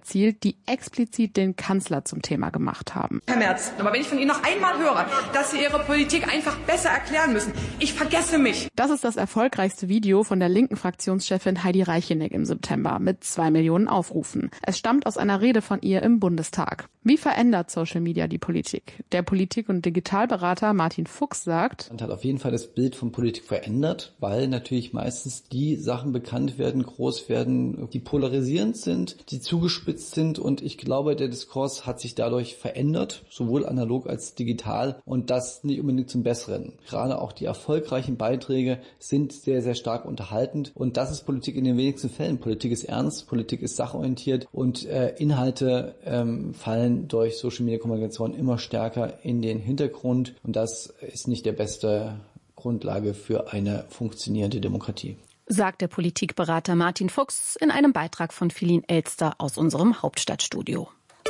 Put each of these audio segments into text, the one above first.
erzielt, die explizit den Kanzler zum Thema gemacht haben. Herr Merz, aber wenn ich von Ihnen noch einmal höre, dass Sie Ihre Politik einfach besser erklären müssen, ich vergesse mich. Das ist das erfolgreichste Video von der linken Fraktionschefin Heidi Reicheneck im September mit 2 Millionen Aufrufen. Es stammt aus einer Rede von ihr im Bundestag. Wie verändert Social Media die Politik? Der Politik- und Digitalberater Martin Fuchs sagt: Und hat auf jeden Fall das Bild von Politik verändert, weil natürlich meistens die Sachen bekannt werden, groß werden, die polarisierend sind, die zugespitzt sind, und ich glaube, der Diskurs hat sich dadurch verändert, sowohl analog als digital, und das nicht unbedingt zum Besseren. Gerade auch die erfolgreichen Beiträge sind sehr, sehr stark unterhaltend, und das ist Politik in den wenigsten Fällen. Politik ist ernst, Politik ist sachorientiert, und Inhalte fallen durch Social-Media-Kommunikation immer stärker in den Hintergrund, und das ist nicht der beste Grundlage für eine funktionierende Demokratie. Sagt der Politikberater Martin Fuchs in einem Beitrag von Philin Elster aus unserem Hauptstadtstudio.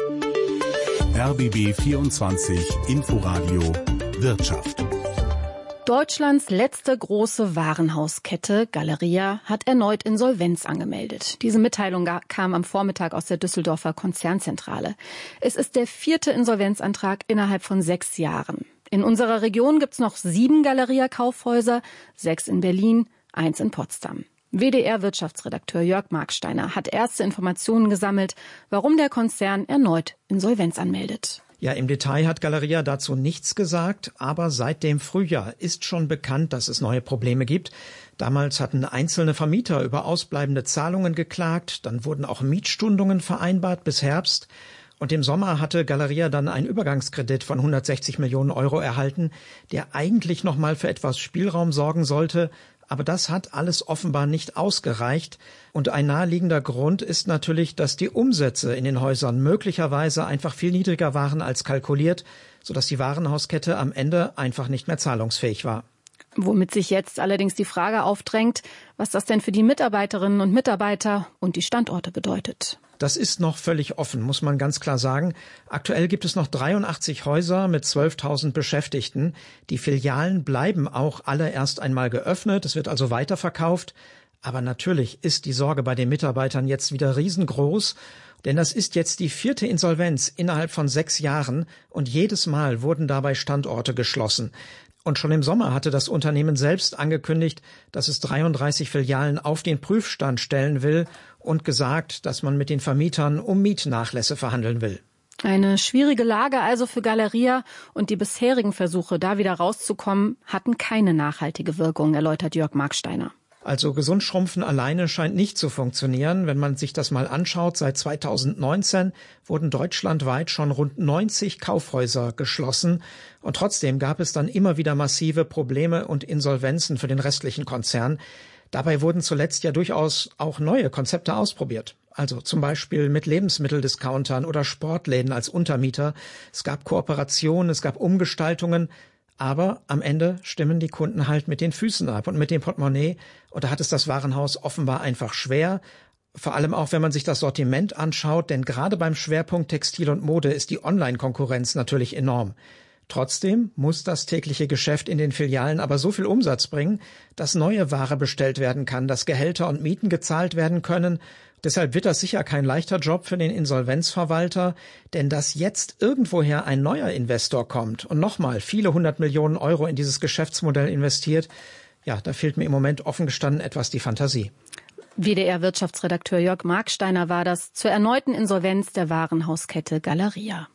RBB 24 Inforadio Wirtschaft. Deutschlands letzte große Warenhauskette Galeria hat erneut Insolvenz angemeldet. Diese Mitteilung kam am Vormittag aus der Düsseldorfer Konzernzentrale. Es ist der 4. Insolvenzantrag innerhalb von 6 Jahren. In unserer Region gibt's noch 7 Galeria-Kaufhäuser, 6 in Berlin, 1 in Potsdam. WDR-Wirtschaftsredakteur Jörg Marksteiner hat erste Informationen gesammelt, warum der Konzern erneut Insolvenz anmeldet. Ja, im Detail hat Galeria dazu nichts gesagt, aber seit dem Frühjahr ist schon bekannt, dass es neue Probleme gibt. Damals hatten einzelne Vermieter über ausbleibende Zahlungen geklagt, dann wurden auch Mietstundungen vereinbart bis Herbst. Und im Sommer hatte Galeria dann einen Übergangskredit von 160 Millionen Euro erhalten, der eigentlich noch mal für etwas Spielraum sorgen sollte. Aber das hat alles offenbar nicht ausgereicht. Und ein naheliegender Grund ist natürlich, dass die Umsätze in den Häusern möglicherweise einfach viel niedriger waren als kalkuliert, sodass die Warenhauskette am Ende einfach nicht mehr zahlungsfähig war. Womit sich jetzt allerdings die Frage aufdrängt, was das denn für die Mitarbeiterinnen und Mitarbeiter und die Standorte bedeutet. Das ist noch völlig offen, muss man ganz klar sagen. Aktuell gibt es noch 83 Häuser mit 12.000 Beschäftigten. Die Filialen bleiben auch alle erst einmal geöffnet. Es wird also weiterverkauft. Aber natürlich ist die Sorge bei den Mitarbeitern jetzt wieder riesengroß. Denn das ist jetzt die 4. Insolvenz innerhalb von 6 Jahren. Und jedes Mal wurden dabei Standorte geschlossen. Und schon im Sommer hatte das Unternehmen selbst angekündigt, dass es 33 Filialen auf den Prüfstand stellen will und gesagt, dass man mit den Vermietern um Mietnachlässe verhandeln will. Eine schwierige Lage also für Galeria, und die bisherigen Versuche, da wieder rauszukommen, hatten keine nachhaltige Wirkung, erläutert Jörg Marksteiner. Also gesund schrumpfen alleine scheint nicht zu funktionieren. Wenn man sich das mal anschaut, seit 2019 wurden deutschlandweit schon rund 90 Kaufhäuser geschlossen. Und trotzdem gab es dann immer wieder massive Probleme und Insolvenzen für den restlichen Konzern. Dabei wurden zuletzt ja durchaus auch neue Konzepte ausprobiert. Also zum Beispiel mit Lebensmitteldiscountern oder Sportläden als Untermieter. Es gab Kooperationen, es gab Umgestaltungen. Aber am Ende stimmen die Kunden halt mit den Füßen ab und mit dem Portemonnaie. Und da hat es das Warenhaus offenbar einfach schwer. Vor allem auch, wenn man sich das Sortiment anschaut. Denn gerade beim Schwerpunkt Textil und Mode ist die Online-Konkurrenz natürlich enorm. Trotzdem muss das tägliche Geschäft in den Filialen aber so viel Umsatz bringen, dass neue Ware bestellt werden kann, dass Gehälter und Mieten gezahlt werden können. Deshalb wird das sicher kein leichter Job für den Insolvenzverwalter, denn dass jetzt irgendwoher ein neuer Investor kommt und nochmal viele 100 Millionen Euro in dieses Geschäftsmodell investiert, ja, da fehlt mir im Moment offen gestanden etwas die Fantasie. WDR-Wirtschaftsredakteur Jörg Marksteiner war das zur erneuten Insolvenz der Warenhauskette Galeria.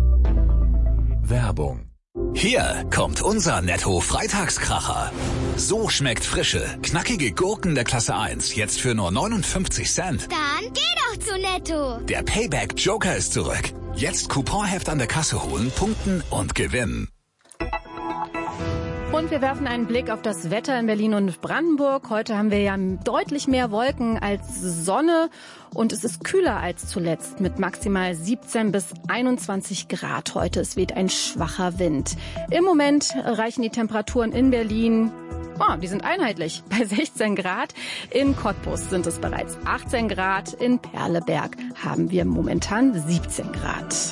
Werbung. Hier kommt unser Netto-Freitagskracher. So schmeckt frische, knackige Gurken der Klasse 1 jetzt für nur 59 Cent. Dann geh doch zu Netto. Der Payback-Joker ist zurück. Jetzt Couponheft an der Kasse holen, punkten und gewinnen. Und wir werfen einen Blick auf das Wetter in Berlin und Brandenburg. Heute haben wir ja deutlich mehr Wolken als Sonne und es ist kühler als zuletzt mit maximal 17 bis 21 Grad heute. Es weht ein schwacher Wind. Im Moment reichen die Temperaturen in Berlin, die sind einheitlich, bei 16 Grad. In Cottbus sind es bereits 18 Grad. In Perleberg haben wir momentan 17 Grad.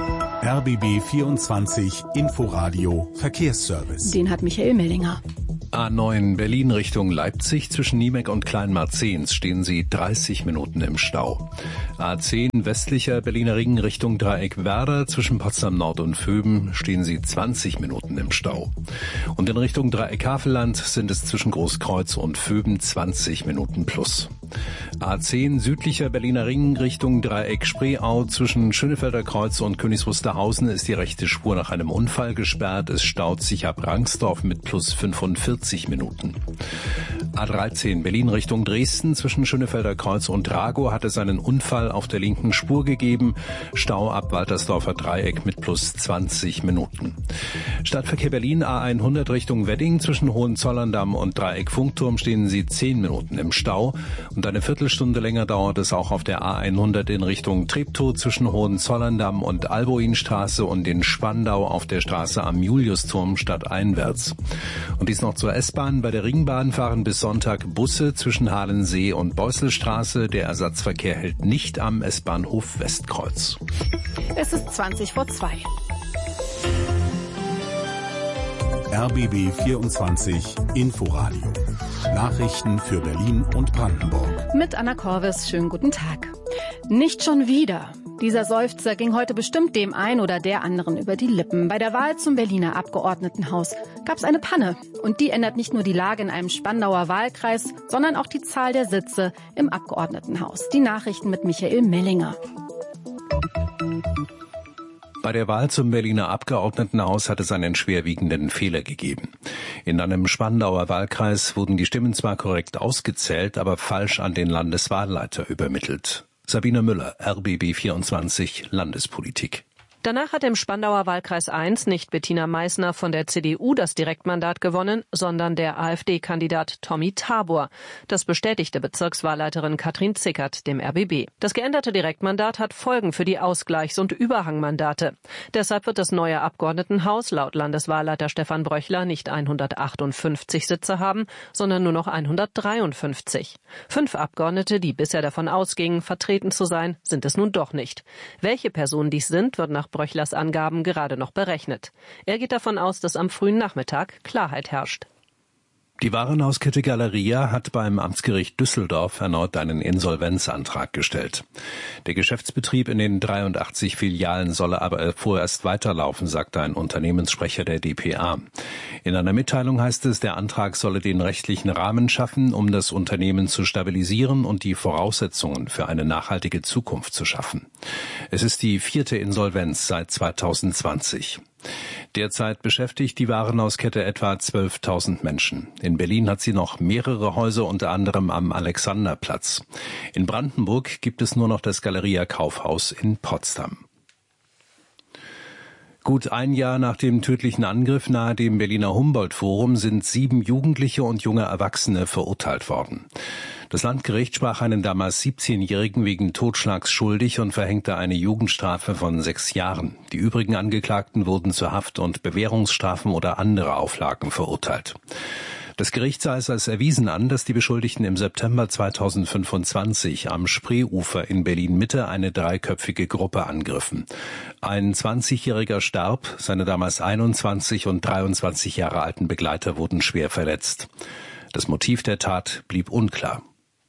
RBB 24 Inforadio Verkehrsservice. Den hat Michael Mellinger. A9 Berlin Richtung Leipzig, zwischen Niemek und Kleinmarzens stehen Sie 30 Minuten im Stau. A10 westlicher Berliner Ring Richtung Dreieck Werder, zwischen Potsdam Nord und Vöben stehen Sie 20 Minuten im Stau. Und in Richtung Dreieck Havelland sind es zwischen Großkreuz und Vöben 20 Minuten plus. A10 südlicher Berliner Ring Richtung Dreieck Spreeau, zwischen Schönefelder Kreuz und Königs Wusterhausen ist die rechte Spur nach einem Unfall gesperrt. Es staut sich ab Rangsdorf mit plus 45 Minuten. A13 Berlin Richtung Dresden, zwischen Schönefelder Kreuz und Dragow hat es einen Unfall auf der linken Spur gegeben. Stau ab Waltersdorfer Dreieck mit plus 20 Minuten. Stadtverkehr Berlin A100 Richtung Wedding, zwischen Hohenzollern-Damm und Dreieck Funkturm stehen Sie 10 Minuten im Stau. Und eine Viertelstunde länger dauert es auch auf der A100 in Richtung Treptow, zwischen Hohenzollern-Damm und Alboinstraße und in Spandau auf der Straße am Juliusturm stadteinwärts. Und dies noch zur S-Bahn. Bei der Ringbahn fahren bis Sonntag Busse zwischen Halensee und Beusselstraße. Der Ersatzverkehr hält nicht am S-Bahnhof Westkreuz. Es ist 2:20. RBB 24 Inforadio. Nachrichten für Berlin und Brandenburg. Mit Anna Korvis, schönen guten Tag. Nicht schon wieder. Dieser Seufzer ging heute bestimmt dem einen oder der anderen über die Lippen. Bei der Wahl zum Berliner Abgeordnetenhaus gab es eine Panne. Und die ändert nicht nur die Lage in einem Spandauer Wahlkreis, sondern auch die Zahl der Sitze im Abgeordnetenhaus. Die Nachrichten mit Michael Mellinger. Bei der Wahl zum Berliner Abgeordnetenhaus hat es einen schwerwiegenden Fehler gegeben. In einem Spandauer Wahlkreis wurden die Stimmen zwar korrekt ausgezählt, aber falsch an den Landeswahlleiter übermittelt. Sabine Müller, RBB 24 Landespolitik. Danach hat im Spandauer Wahlkreis 1 nicht Bettina Meissner von der CDU das Direktmandat gewonnen, sondern der AfD-Kandidat Tommy Tabor. Das bestätigte Bezirkswahlleiterin Katrin Zickert dem RBB. Das geänderte Direktmandat hat Folgen für die Ausgleichs- und Überhangmandate. Deshalb wird das neue Abgeordnetenhaus laut Landeswahlleiter Stefan Bröchler nicht 158 Sitze haben, sondern nur noch 153. 5 Abgeordnete, die bisher davon ausgingen, vertreten zu sein, sind es nun doch nicht. Welche Personen dies sind, wird nach Bröchlers Angaben gerade noch berechnet. Er geht davon aus, dass am frühen Nachmittag Klarheit herrscht. Die Warenhauskette Galeria hat beim Amtsgericht Düsseldorf erneut einen Insolvenzantrag gestellt. Der Geschäftsbetrieb in den 83 Filialen solle aber vorerst weiterlaufen, sagte ein Unternehmenssprecher der dpa. In einer Mitteilung heißt es, der Antrag solle den rechtlichen Rahmen schaffen, um das Unternehmen zu stabilisieren und die Voraussetzungen für eine nachhaltige Zukunft zu schaffen. Es ist die 4. Insolvenz seit 2020. Derzeit beschäftigt die Warenhauskette etwa 12.000 Menschen. In Berlin hat sie noch mehrere Häuser, unter anderem am Alexanderplatz. In Brandenburg gibt es nur noch das Galeria Kaufhaus in Potsdam. Gut ein Jahr nach dem tödlichen Angriff nahe dem Berliner Humboldt-Forum sind 7 Jugendliche und junge Erwachsene verurteilt worden. Das Landgericht sprach einen damals 17-Jährigen wegen Totschlags schuldig und verhängte eine Jugendstrafe von 6 Jahren. Die übrigen Angeklagten wurden zu Haft- und Bewährungsstrafen oder andere Auflagen verurteilt. Das Gericht sah es als erwiesen an, dass die Beschuldigten im September 2025 am Spreeufer in Berlin-Mitte eine 3-köpfige Gruppe angriffen. Ein 20-Jähriger starb, seine damals 21 und 23 Jahre alten Begleiter wurden schwer verletzt. Das Motiv der Tat blieb unklar.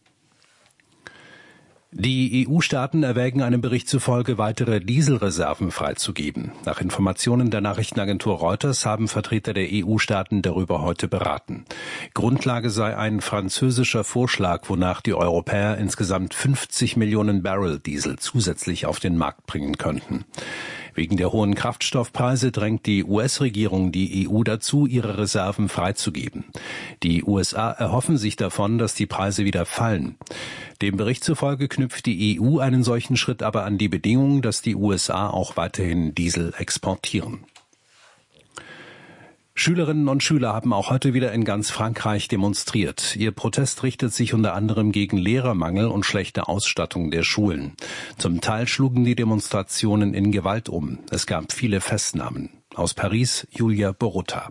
Die EU-Staaten erwägen einem Bericht zufolge, weitere Dieselreserven freizugeben. Nach Informationen der Nachrichtenagentur Reuters haben Vertreter der EU-Staaten darüber heute beraten. Grundlage sei ein französischer Vorschlag, wonach die Europäer insgesamt 50 Millionen Barrel Diesel zusätzlich auf den Markt bringen könnten. Wegen der hohen Kraftstoffpreise drängt die US-Regierung die EU dazu, ihre Reserven freizugeben. Die USA erhoffen sich davon, dass die Preise wieder fallen. Dem Bericht zufolge knüpft die EU einen solchen Schritt aber an die Bedingung, dass die USA auch weiterhin Diesel exportieren. Schülerinnen und Schüler haben auch heute wieder in ganz Frankreich demonstriert. Ihr Protest richtet sich unter anderem gegen Lehrermangel und schlechte Ausstattung der Schulen. Zum Teil schlugen die Demonstrationen in Gewalt um. Es gab viele Festnahmen. Aus Paris, Julia Borutta.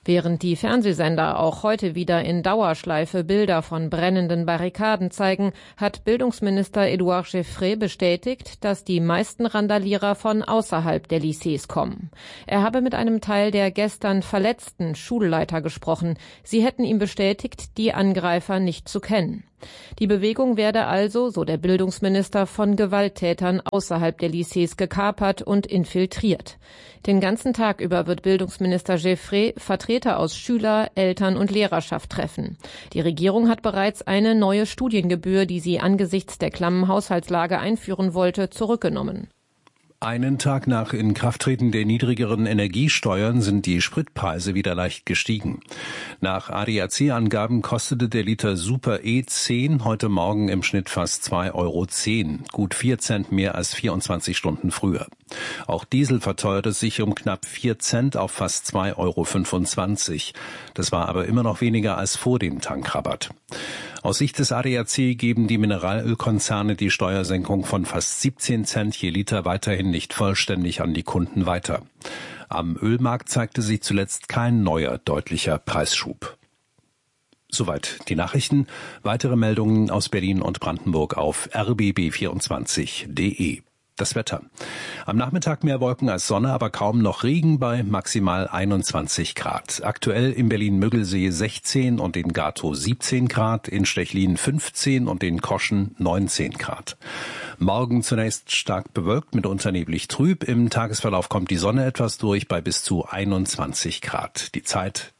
Während die Fernsehsender auch heute wieder in Dauerschleife Bilder von brennenden Barrikaden zeigen, hat Bildungsminister Édouard Geoffrey bestätigt, dass die meisten Randalierer von außerhalb der Lycées kommen. Er habe mit einem Teil der gestern verletzten Schulleiter gesprochen. Sie hätten ihm bestätigt, die Angreifer nicht zu kennen. Die Bewegung werde also, so der Bildungsminister, von Gewalttätern außerhalb der Lycées gekapert und infiltriert. Den ganzen Tag über wird Bildungsminister Geoffrey Vertreter aus Schüler-, Eltern- und Lehrerschaft treffen. Die Regierung hat bereits eine neue Studiengebühr, die sie angesichts der klammen Haushaltslage einführen wollte, zurückgenommen. Einen Tag nach Inkrafttreten der niedrigeren Energiesteuern sind die Spritpreise wieder leicht gestiegen. Nach ADAC-Angaben kostete der Liter Super E10 heute Morgen im Schnitt fast 2,10 €, gut 4 Cent mehr als 24 Stunden früher. Auch Diesel verteuerte sich um knapp 4 Cent auf fast 2,25 €. Das war aber immer noch weniger als vor dem Tankrabatt. Aus Sicht des ADAC geben die Mineralölkonzerne die Steuersenkung von fast 17 Cent je Liter weiterhin nicht vollständig an die Kunden weiter. Am Ölmarkt zeigte sich zuletzt kein neuer deutlicher Preisschub. Soweit die Nachrichten. Weitere Meldungen aus Berlin und Brandenburg auf rbb24.de. Das Wetter. Am Nachmittag mehr Wolken als Sonne, aber kaum noch Regen bei maximal 21 Grad. Aktuell in Berlin-Müggelsee 16 und in Gatow 17 Grad, in Stechlin 15 und in Koschen 19 Grad. Morgen zunächst stark bewölkt, mitunter neblig trüb. Im Tagesverlauf kommt die Sonne etwas durch bei bis zu 21 Grad. Die Zeit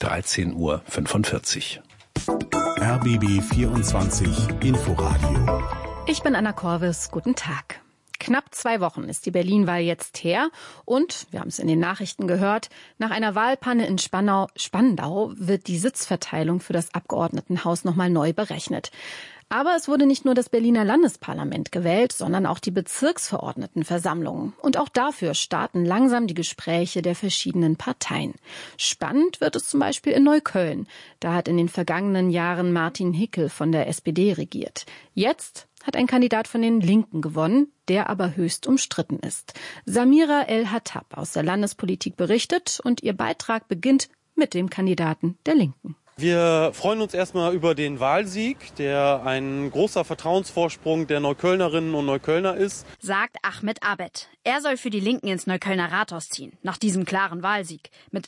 13:45 Uhr. RBB 24 Inforadio. Ich bin Anna Korvis. Guten Tag. Knapp 2 Wochen ist die Berlin-Wahl jetzt her und, wir haben es in den Nachrichten gehört, nach einer Wahlpanne in Spandau wird die Sitzverteilung für das Abgeordnetenhaus nochmal neu berechnet. Aber es wurde nicht nur das Berliner Landesparlament gewählt, sondern auch die Bezirksverordnetenversammlungen. Und auch dafür starten langsam die Gespräche der verschiedenen Parteien. Spannend wird es zum Beispiel in Neukölln. Da hat in den vergangenen Jahren Martin Hickel von der SPD regiert. Jetzt hat ein Kandidat von den Linken gewonnen, der aber höchst umstritten ist. Samira El-Hattab aus der Landespolitik berichtet und ihr Beitrag beginnt mit dem Kandidaten der Linken. Wir freuen uns erstmal über den Wahlsieg, der ein großer Vertrauensvorsprung der Neuköllnerinnen und Neuköllner ist, sagt Ahmed Abed. Er soll für die Linken ins Neuköllner Rathaus ziehen, nach diesem klaren Wahlsieg, mit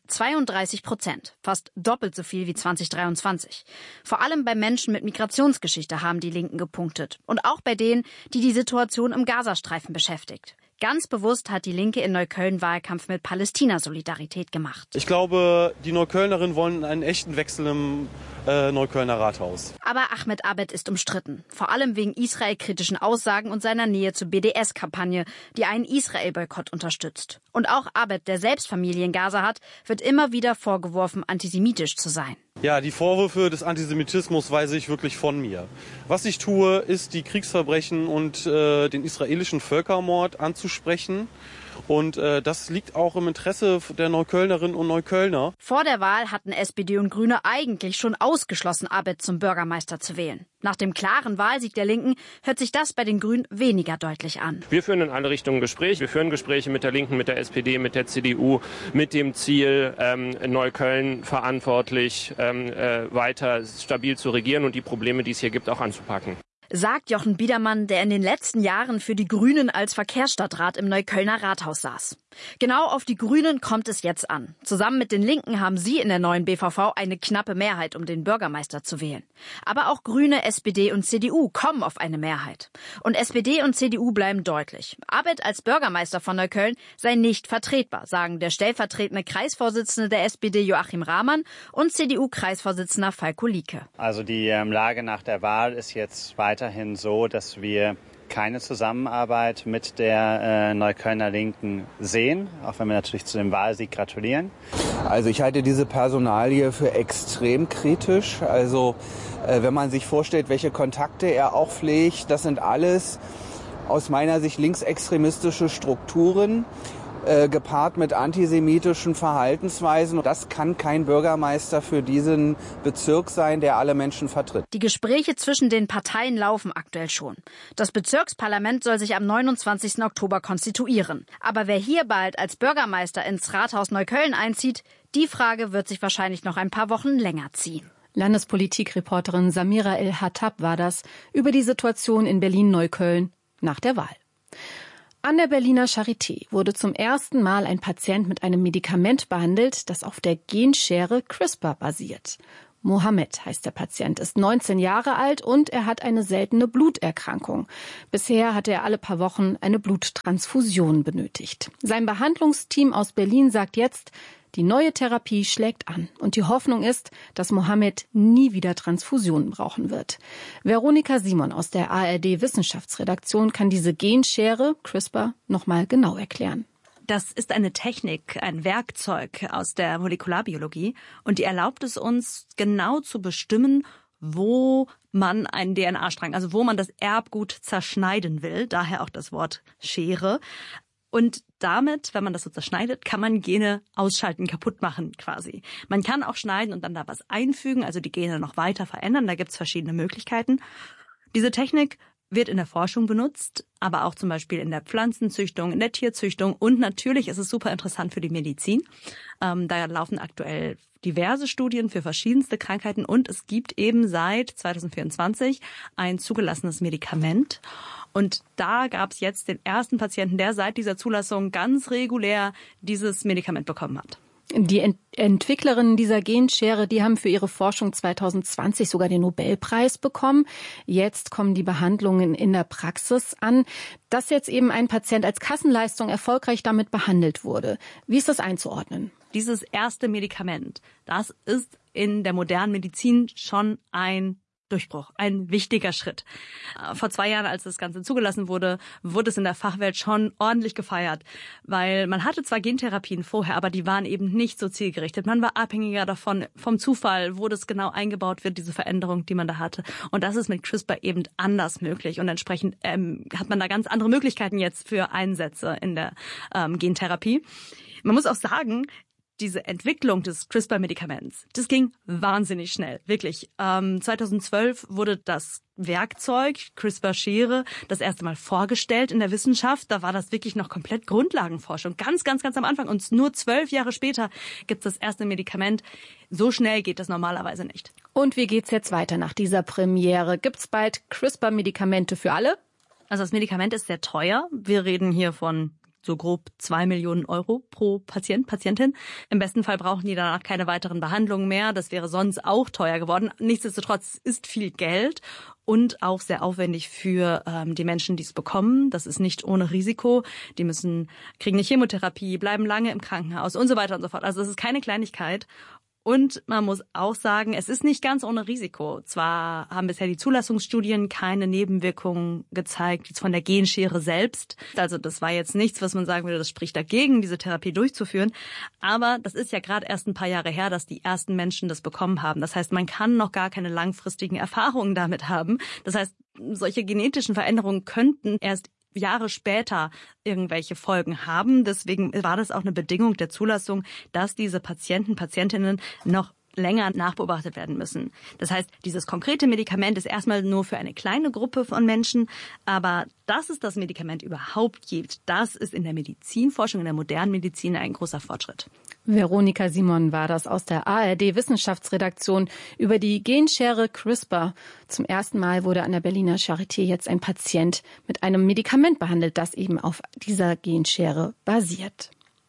32%, fast doppelt so viel wie 2023. Vor allem bei Menschen mit Migrationsgeschichte haben die Linken gepunktet und auch bei denen, die die Situation im Gazastreifen beschäftigt. Ganz bewusst hat die Linke in Neukölln Wahlkampf mit Palästina-Solidarität gemacht. Ich glaube, die Neuköllnerinnen wollen einen echten Wechsel im Neuköllner Rathaus. Aber Ahmed Abed ist umstritten, vor allem wegen israelkritischen Aussagen und seiner Nähe zur BDS-Kampagne, die einen Israel-Boykott unterstützt. Und auch Abed, der selbst Familie in Gaza hat, wird immer wieder vorgeworfen, antisemitisch zu sein. Ja, die Vorwürfe des Antisemitismus weise ich wirklich von mir. Was ich tue, ist, die Kriegsverbrechen und den israelischen Völkermord anzusprechen. Und das liegt auch im Interesse der Neuköllnerinnen und Neuköllner. Vor der Wahl hatten SPD und Grüne eigentlich schon ausgeschlossen, Abed zum Bürgermeister zu wählen. Nach dem klaren Wahlsieg der Linken hört sich das bei den Grünen weniger deutlich an. Wir führen in alle Richtungen Gespräche. Wir führen Gespräche mit der Linken, mit der SPD, mit der CDU, mit dem Ziel, Neukölln verantwortlich weiter stabil zu regieren und die Probleme, die es hier gibt, auch anzupacken. Sagt Jochen Biedermann, der in den letzten Jahren für die Grünen als Verkehrsstadtrat im Neuköllner Rathaus saß. Genau auf die Grünen kommt es jetzt an. Zusammen mit den Linken haben sie in der neuen BVV eine knappe Mehrheit, um den Bürgermeister zu wählen. Aber auch Grüne, SPD und CDU kommen auf eine Mehrheit. Und SPD und CDU bleiben deutlich. Abed als Bürgermeister von Neukölln sei nicht vertretbar, sagen der stellvertretende Kreisvorsitzende der SPD Joachim Rahmann und CDU-Kreisvorsitzender Falko Lieke. Also die Lage nach der Wahl ist jetzt weiterhin so, dass wir keine Zusammenarbeit mit der Neuköllner Linken sehen, auch wenn wir natürlich zu dem Wahlsieg gratulieren. Also ich halte diese Personalie für extrem kritisch. Also wenn man sich vorstellt, welche Kontakte er auch pflegt, das sind alles aus meiner Sicht linksextremistische Strukturen. gepaart mit antisemitischen Verhaltensweisen. Das kann kein Bürgermeister für diesen Bezirk sein, der alle Menschen vertritt. Die Gespräche zwischen den Parteien laufen aktuell schon. Das Bezirksparlament soll sich am 29. Oktober konstituieren. Aber wer hier bald als Bürgermeister ins Rathaus Neukölln einzieht, die Frage wird sich wahrscheinlich noch ein paar Wochen länger ziehen. Landespolitikreporterin Samira El-Hattab war das über die Situation in Berlin-Neukölln nach der Wahl. An der Berliner Charité wurde zum ersten Mal ein Patient mit einem Medikament behandelt, das auf der Genschere CRISPR basiert. Mohammed heißt der Patient, ist 19 Jahre alt und er hat eine seltene Bluterkrankung. Bisher hatte er alle paar Wochen eine Bluttransfusion benötigt. Sein Behandlungsteam aus Berlin sagt jetzt, die neue Therapie schlägt an und die Hoffnung ist, dass Mohammed nie wieder Transfusionen brauchen wird. Veronika Simon aus der ARD-Wissenschaftsredaktion kann diese Genschere, CRISPR, nochmal genau erklären. Das ist eine Technik, ein Werkzeug aus der Molekularbiologie und die erlaubt es uns, genau zu bestimmen, wo man einen DNA-Strang, also wo man das Erbgut zerschneiden will, daher auch das Wort Schere. Und damit, wenn man das so zerschneidet, kann man Gene ausschalten, kaputt machen quasi. Man kann auch schneiden und dann da was einfügen, also die Gene noch weiter verändern. Da gibt's verschiedene Möglichkeiten. Diese Technik wird in der Forschung benutzt, aber auch zum Beispiel in der Pflanzenzüchtung, in der Tierzüchtung und natürlich ist es super interessant für die Medizin. Da laufen aktuell diverse Studien für verschiedenste Krankheiten und es gibt eben seit 2024 ein zugelassenes Medikament. Und da gab es jetzt den ersten Patienten, der seit dieser Zulassung ganz regulär dieses Medikament bekommen hat. Die Entwicklerinnen dieser Genschere, die haben für ihre Forschung 2020 sogar den Nobelpreis bekommen. Jetzt kommen die Behandlungen in der Praxis an. Dass jetzt eben ein Patient als Kassenleistung erfolgreich damit behandelt wurde. Wie ist das einzuordnen? Dieses erste Medikament, das ist in der modernen Medizin schon ein Durchbruch, ein wichtiger Schritt. Vor 2 Jahren, als das Ganze zugelassen wurde, wurde es in der Fachwelt schon ordentlich gefeiert, weil man hatte zwar Gentherapien vorher, aber die waren eben nicht so zielgerichtet. Man war abhängiger davon, vom Zufall, wo das genau eingebaut wird, diese Veränderung, die man da hatte. Und das ist mit CRISPR eben anders möglich und entsprechend hat man da ganz andere Möglichkeiten jetzt für Einsätze in der Gentherapie. Man muss auch sagen, diese Entwicklung des CRISPR-Medikaments, das ging wahnsinnig schnell, wirklich. 2012 wurde das Werkzeug CRISPR-Schere das erste Mal vorgestellt in der Wissenschaft. Da war das wirklich noch komplett Grundlagenforschung, ganz am Anfang. Und nur 12 Jahre später gibt es das erste Medikament. So schnell geht das normalerweise nicht. Und wie geht's jetzt weiter nach dieser Premiere? Gibt's bald CRISPR-Medikamente für alle? Also das Medikament ist sehr teuer. Wir reden hier von so grob 2 Millionen Euro pro Patient, Patientin. Im besten Fall brauchen die danach keine weiteren Behandlungen mehr. Das wäre sonst auch teuer geworden. Nichtsdestotrotz ist viel Geld und auch sehr aufwendig für die Menschen, die es bekommen. Das ist nicht ohne Risiko. Die kriegen eine Chemotherapie, bleiben lange im Krankenhaus und so weiter und so fort. Also es ist keine Kleinigkeit. Und man muss auch sagen, es ist nicht ganz ohne Risiko. Zwar haben bisher die Zulassungsstudien keine Nebenwirkungen gezeigt, jetzt von der Genschere selbst. Also das war jetzt nichts, was man sagen würde, das spricht dagegen, diese Therapie durchzuführen. Aber das ist ja gerade erst ein paar Jahre her, dass die ersten Menschen das bekommen haben. Das heißt, man kann noch gar keine langfristigen Erfahrungen damit haben. Das heißt, solche genetischen Veränderungen könnten erst Jahre später irgendwelche Folgen haben. Deswegen war das auch eine Bedingung der Zulassung, dass diese Patientinnen noch länger nachbeobachtet werden müssen. Das heißt, dieses konkrete Medikament ist erstmal nur für eine kleine Gruppe von Menschen, aber dass es das Medikament überhaupt gibt, das ist in der Medizinforschung, in der modernen Medizin ein großer Fortschritt. Veronika Simon war das aus der ARD-Wissenschaftsredaktion über die Genschere CRISPR. Zum ersten Mal wurde an der Berliner Charité jetzt ein Patient mit einem Medikament behandelt, das eben auf dieser Genschere basiert.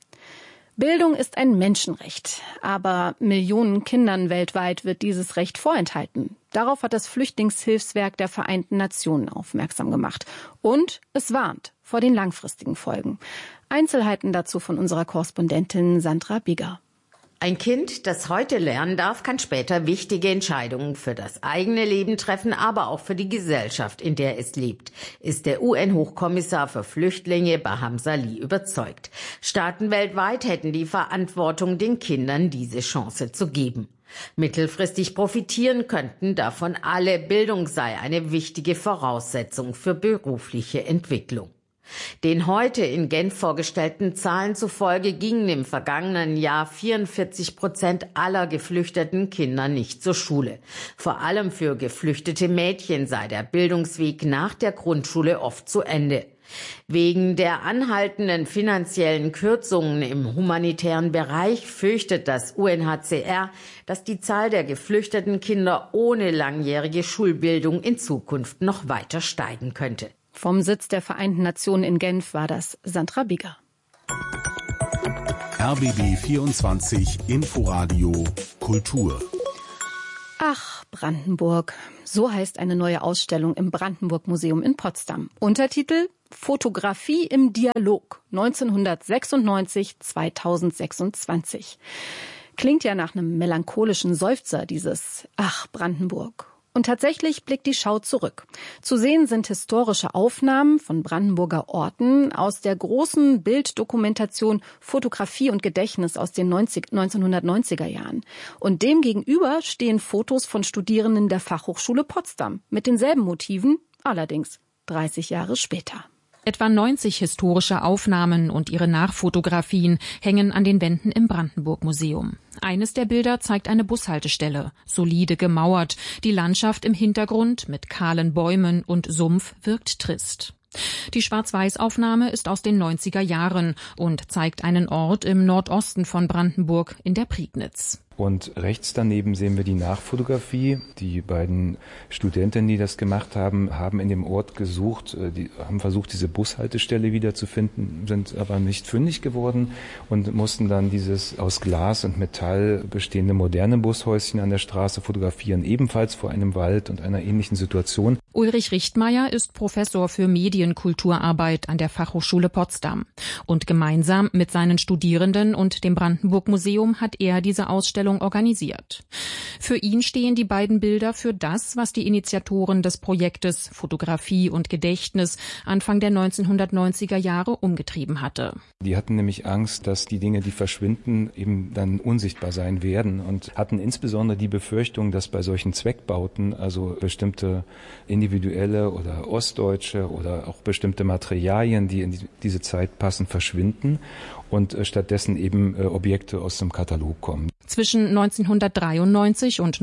Bildung ist ein Menschenrecht, aber Millionen Kindern weltweit wird dieses Recht vorenthalten. Darauf hat das Flüchtlingshilfswerk der Vereinten Nationen aufmerksam gemacht. Und es warnt vor den langfristigen Folgen. Einzelheiten dazu von unserer Korrespondentin Sandra Bigger. Ein Kind, das heute lernen darf, kann später wichtige Entscheidungen für das eigene Leben treffen, aber auch für die Gesellschaft, in der es lebt, ist der UN-Hochkommissar für Flüchtlinge Baham Salih überzeugt. Staaten weltweit hätten die Verantwortung, den Kindern diese Chance zu geben. Mittelfristig profitieren könnten davon alle. Bildung sei eine wichtige Voraussetzung für berufliche Entwicklung. Den heute in Genf vorgestellten Zahlen zufolge gingen im vergangenen Jahr 44% aller geflüchteten Kinder nicht zur Schule. Vor allem für geflüchtete Mädchen sei der Bildungsweg nach der Grundschule oft zu Ende. Wegen der anhaltenden finanziellen Kürzungen im humanitären Bereich fürchtet das UNHCR, dass die Zahl der geflüchteten Kinder ohne langjährige Schulbildung in Zukunft noch weiter steigen könnte. Vom Sitz der Vereinten Nationen in Genf war das Sandra Bieger. RBB 24 Inforadio Kultur. Ach, Brandenburg. So heißt eine neue Ausstellung im Brandenburg-Museum in Potsdam. Untertitel: Fotografie im Dialog 1996-2026. Klingt ja nach einem melancholischen Seufzer, dieses Ach, Brandenburg. Und tatsächlich blickt die Schau zurück. Zu sehen sind historische Aufnahmen von Brandenburger Orten aus der großen Bilddokumentation Fotografie und Gedächtnis aus den 1990er Jahren. Und dem gegenüber stehen Fotos von Studierenden der Fachhochschule Potsdam mit denselben Motiven, allerdings 30 Jahre später. Etwa 90 historische Aufnahmen und ihre Nachfotografien hängen an den Wänden im Brandenburg-Museum. Eines der Bilder zeigt eine Bushaltestelle, solide gemauert. Die Landschaft im Hintergrund mit kahlen Bäumen und Sumpf wirkt trist. Die Schwarz-Weiß-Aufnahme ist aus den 90er Jahren und zeigt einen Ort im Nordosten von Brandenburg in der Prignitz. Und rechts daneben sehen wir die Nachfotografie. Die beiden Studentinnen, die das gemacht haben, haben in dem Ort gesucht, die haben versucht, diese Bushaltestelle wiederzufinden, sind aber nicht fündig geworden und mussten dann dieses aus Glas und Metall bestehende moderne Bushäuschen an der Straße fotografieren, ebenfalls vor einem Wald und einer ähnlichen Situation. Ulrich Richtmeier ist Professor für Medienkulturarbeit an der Fachhochschule Potsdam. Und gemeinsam mit seinen Studierenden und dem Brandenburg-Museum hat er diese Ausstellung organisiert. Für ihn stehen die beiden Bilder für das, was die Initiatoren des Projektes Fotografie und Gedächtnis Anfang der 1990er Jahre umgetrieben hatte. Die hatten nämlich Angst, dass die Dinge, die verschwinden, eben dann unsichtbar sein werden und hatten insbesondere die Befürchtung, dass bei solchen Zweckbauten, also bestimmte individuelle oder ostdeutsche oder auch bestimmte Materialien, die in diese Zeit passen, verschwinden und stattdessen eben Objekte aus dem Katalog kommen. Zwischen 1993 und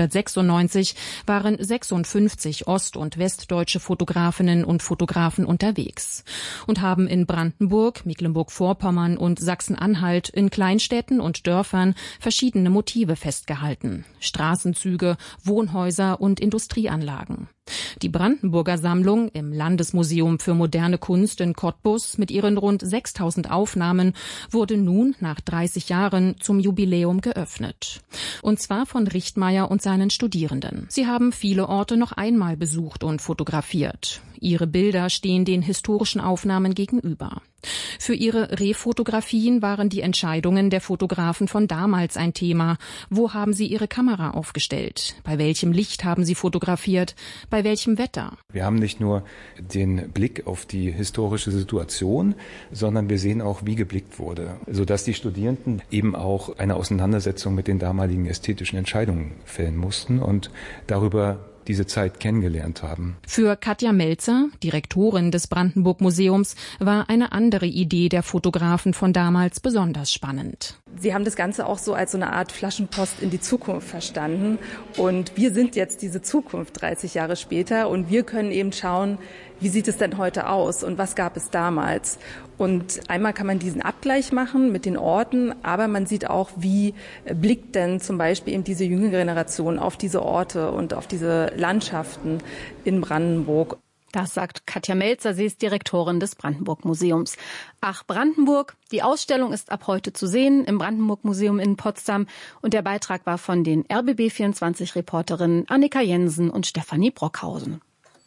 1996 waren 56 ost- und westdeutsche Fotografinnen und Fotografen unterwegs und haben in Brandenburg, Mecklenburg-Vorpommern und Sachsen-Anhalt in Kleinstädten und Dörfern verschiedene Motive festgehalten: Straßenzüge, Wohnhäuser und Industrieanlagen. Die Brandenburger Sammlung im Landesmuseum für moderne Kunst in Cottbus mit ihren rund 6000 Aufnahmen wurde nun nach 30 Jahren zum Jubiläum geöffnet. Und zwar von Richtmeier und seinen Studierenden. Sie haben viele Orte noch einmal besucht und fotografiert. Ihre Bilder stehen den historischen Aufnahmen gegenüber. Für ihre Refotografien waren die Entscheidungen der Fotografen von damals ein Thema. Wo haben sie ihre Kamera aufgestellt? Bei welchem Licht haben sie fotografiert? Bei welchem Wetter? Wir haben nicht nur den Blick auf die historische Situation, sondern wir sehen auch, wie geblickt wurde, sodass die Studierenden eben auch eine Auseinandersetzung mit den damaligen ästhetischen Entscheidungen fällen mussten und darüber diese Zeit kennengelernt haben. Für Katja Melzer, Direktorin des Brandenburg-Museums, war eine andere Idee der Fotografen von damals besonders spannend. Sie haben das Ganze auch so als so eine Art Flaschenpost in die Zukunft verstanden. Und wir sind jetzt diese Zukunft 30 Jahre später und wir können eben schauen, wie sieht es denn heute aus und was gab es damals? Und einmal kann man diesen Abgleich machen mit den Orten, aber man sieht auch, wie blickt denn zum Beispiel eben diese jüngere Generation auf diese Orte und auf diese Landschaften in Brandenburg. Das sagt Katja Melzer, sie ist Direktorin des Brandenburg-Museums. Ach, Brandenburg, die Ausstellung ist ab heute zu sehen im Brandenburg-Museum in Potsdam und der Beitrag war von den RBB24-Reporterinnen Annika Jensen und Stefanie Brockhausen.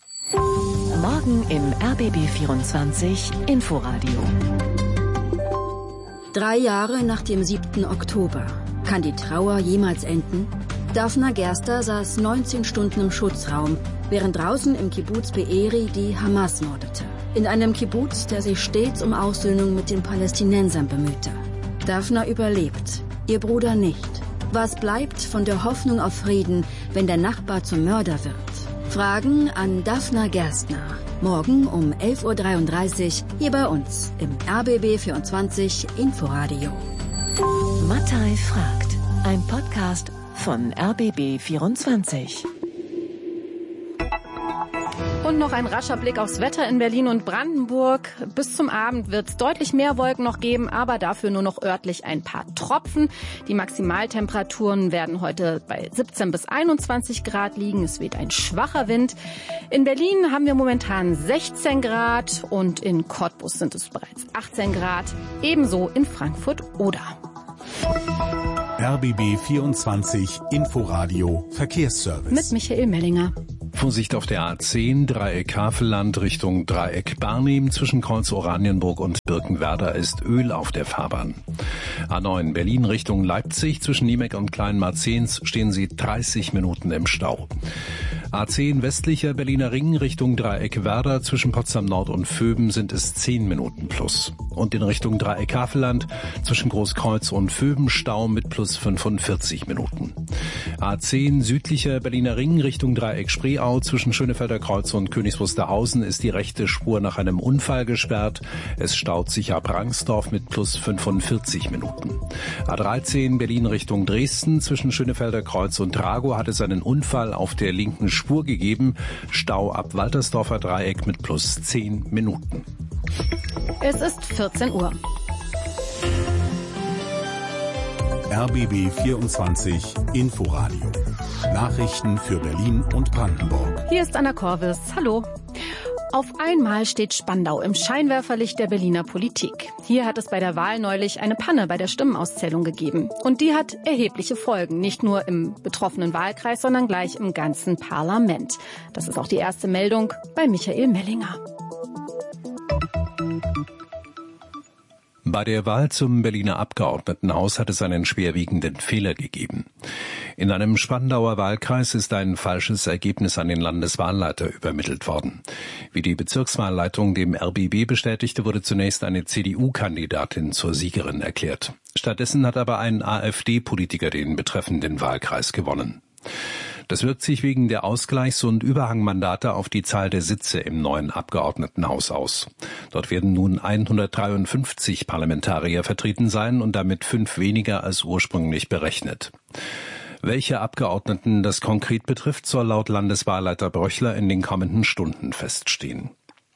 Morgen im RBB24 Inforadio. 3 Jahre nach dem 7. Oktober. Kann die Trauer jemals enden? Dafna Gerster saß 19 Stunden im Schutzraum, während draußen im Kibbuz Be'eri die Hamas mordete. In einem Kibbuz, der sich stets um Aussöhnung mit den Palästinensern bemühte. Dafna überlebt, ihr Bruder nicht. Was bleibt von der Hoffnung auf Frieden, wenn der Nachbar zum Mörder wird? Fragen an Dafna Gerstner. Morgen um 11.33 Uhr hier bei uns im RBB 24 Inforadio. Mattei fragt. Ein Podcast von RBB 24. Und noch ein rascher Blick aufs Wetter in Berlin und Brandenburg. Bis zum Abend wird es deutlich mehr Wolken noch geben, aber dafür nur noch örtlich ein paar Tropfen. Die Maximaltemperaturen werden heute bei 17 bis 21 Grad liegen. Es weht ein schwacher Wind. In Berlin haben wir momentan 16 Grad und in Cottbus sind es bereits 18 Grad. Ebenso in Frankfurt-Oder. RBB 24 Inforadio Verkehrsservice. Mit Michael Mellinger. Vorsicht auf der A10, Dreieck Havelland Richtung Dreieck Barnim. Zwischen Kreuz Oranienburg und Birkenwerder ist Öl auf der Fahrbahn. A9 Berlin Richtung Leipzig. Zwischen Niemek und Kleinmarzens stehen Sie 30 Minuten im Stau. A10 westlicher Berliner Ring Richtung Dreieck Werder. Zwischen Potsdam Nord und Vöben sind es 10 Minuten plus. Und in Richtung Dreieck Havelland zwischen Großkreuz und Vöben Stau mit plus 45 Minuten. A10 südlicher Berliner Ring Richtung Dreieck Spreeau. Zwischen Schönefelder Kreuz und Königs Wusterhausen ist die rechte Spur nach einem Unfall gesperrt. Es staut sich ab Rangsdorf mit plus 45 Minuten. A13 Berlin Richtung Dresden. Zwischen Schönefelder Kreuz und Dragow hat es einen Unfall auf der linken Spur gegeben. Stau ab Waltersdorfer Dreieck mit plus 10 Minuten. Es ist 14 Uhr. RBB 24 Inforadio. Nachrichten für Berlin und Brandenburg. Hier ist Anna Korvis. Hallo. Auf einmal steht Spandau im Scheinwerferlicht der Berliner Politik. Hier hat es bei der Wahl neulich eine Panne bei der Stimmenauszählung gegeben. Und die hat erhebliche Folgen, nicht nur im betroffenen Wahlkreis, sondern gleich im ganzen Parlament. Das ist auch die erste Meldung bei Michael Mellinger. Bei der Wahl zum Berliner Abgeordnetenhaus hat es einen schwerwiegenden Fehler gegeben. In einem Spandauer Wahlkreis ist ein falsches Ergebnis an den Landeswahlleiter übermittelt worden. Wie die Bezirkswahlleitung dem RBB bestätigte, wurde zunächst eine CDU-Kandidatin zur Siegerin erklärt. Stattdessen hat aber ein AfD-Politiker den betreffenden Wahlkreis gewonnen. Das wirkt sich wegen der Ausgleichs- und Überhangmandate auf die Zahl der Sitze im neuen Abgeordnetenhaus aus. Dort werden nun 153 Parlamentarier vertreten sein und damit 5 weniger als ursprünglich berechnet. Welche Abgeordneten das konkret betrifft, soll laut Landeswahlleiter Bröchler in den kommenden Stunden feststehen.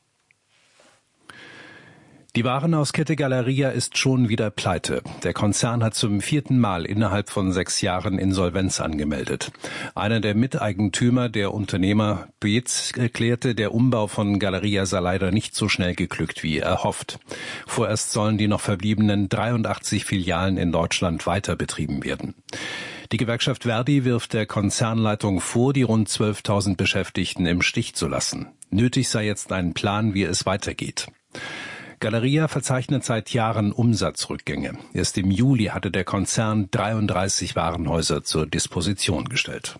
Die Warenhauskette Galeria ist schon wieder pleite. Der Konzern hat zum 4. Mal innerhalb von 6 Jahren Insolvenz angemeldet. Einer der Miteigentümer, der Unternehmer Beetz, erklärte, der Umbau von Galeria sei leider nicht so schnell geglückt wie erhofft. Vorerst sollen die noch verbliebenen 83 Filialen in Deutschland weiter betrieben werden. Die Gewerkschaft Verdi wirft der Konzernleitung vor, die rund 12.000 Beschäftigten im Stich zu lassen. Nötig sei jetzt ein Plan, wie es weitergeht. Galeria verzeichnet seit Jahren Umsatzrückgänge. Erst im Juli hatte der Konzern 33 Warenhäuser zur Disposition gestellt.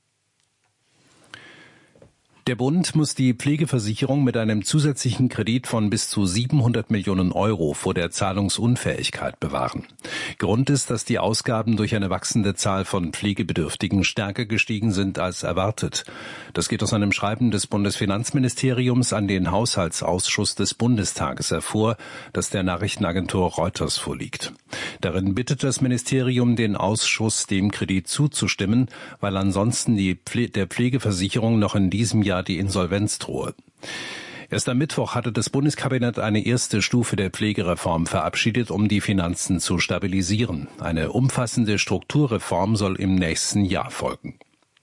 Der Bund muss die Pflegeversicherung mit einem zusätzlichen Kredit von bis zu 700 Millionen Euro vor der Zahlungsunfähigkeit bewahren. Grund ist, dass die Ausgaben durch eine wachsende Zahl von Pflegebedürftigen stärker gestiegen sind als erwartet. Das geht aus einem Schreiben des Bundesfinanzministeriums an den Haushaltsausschuss des Bundestages hervor, das der Nachrichtenagentur Reuters vorliegt. Darin bittet das Ministerium den Ausschuss, dem Kredit zuzustimmen, weil ansonsten der Pflegeversicherung noch in diesem Jahr die Insolvenz drohe. Erst am Mittwoch hatte das Bundeskabinett eine erste Stufe der Pflegereform verabschiedet, um die Finanzen zu stabilisieren. Eine umfassende Strukturreform soll im nächsten Jahr folgen.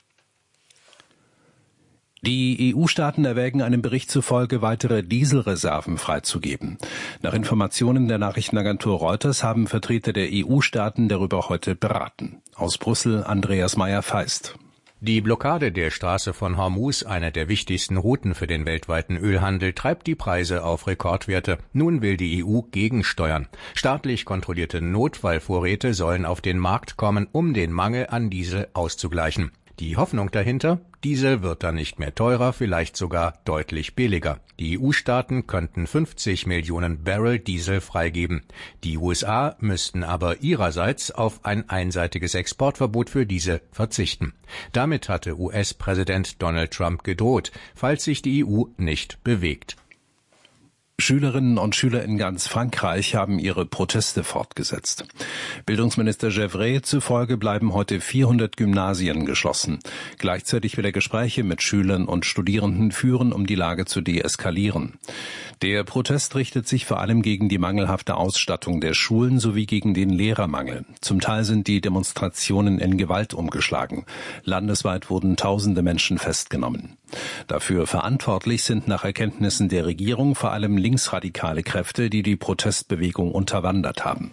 Die EU-Staaten erwägen einem Bericht zufolge, weitere Dieselreserven freizugeben. Nach Informationen der Nachrichtenagentur Reuters haben Vertreter der EU-Staaten darüber heute beraten. Aus Brüssel Andreas Meyer-Feist. Die Blockade der Straße von Hormuz, einer der wichtigsten Routen für den weltweiten Ölhandel, treibt die Preise auf Rekordwerte. Nun will die EU gegensteuern. Staatlich kontrollierte Notfallvorräte sollen auf den Markt kommen, um den Mangel an Diesel auszugleichen. Die Hoffnung dahinter? Diesel wird dann nicht mehr teurer, vielleicht sogar deutlich billiger. Die EU-Staaten könnten 50 Millionen Barrel Diesel freigeben. Die USA müssten aber ihrerseits auf ein einseitiges Exportverbot für Diesel verzichten. Damit hatte US-Präsident Donald Trump gedroht, falls sich die EU nicht bewegt. Schülerinnen und Schüler in ganz Frankreich haben ihre Proteste fortgesetzt. Bildungsminister Gevray zufolge bleiben heute 400 Gymnasien geschlossen. Gleichzeitig will er Gespräche mit Schülern und Studierenden führen, um die Lage zu deeskalieren. Der Protest richtet sich vor allem gegen die mangelhafte Ausstattung der Schulen sowie gegen den Lehrermangel. Zum Teil sind die Demonstrationen in Gewalt umgeschlagen. Landesweit wurden tausende Menschen festgenommen. Dafür verantwortlich sind nach Erkenntnissen der Regierung vor allem linksradikale Kräfte, die die Protestbewegung unterwandert haben.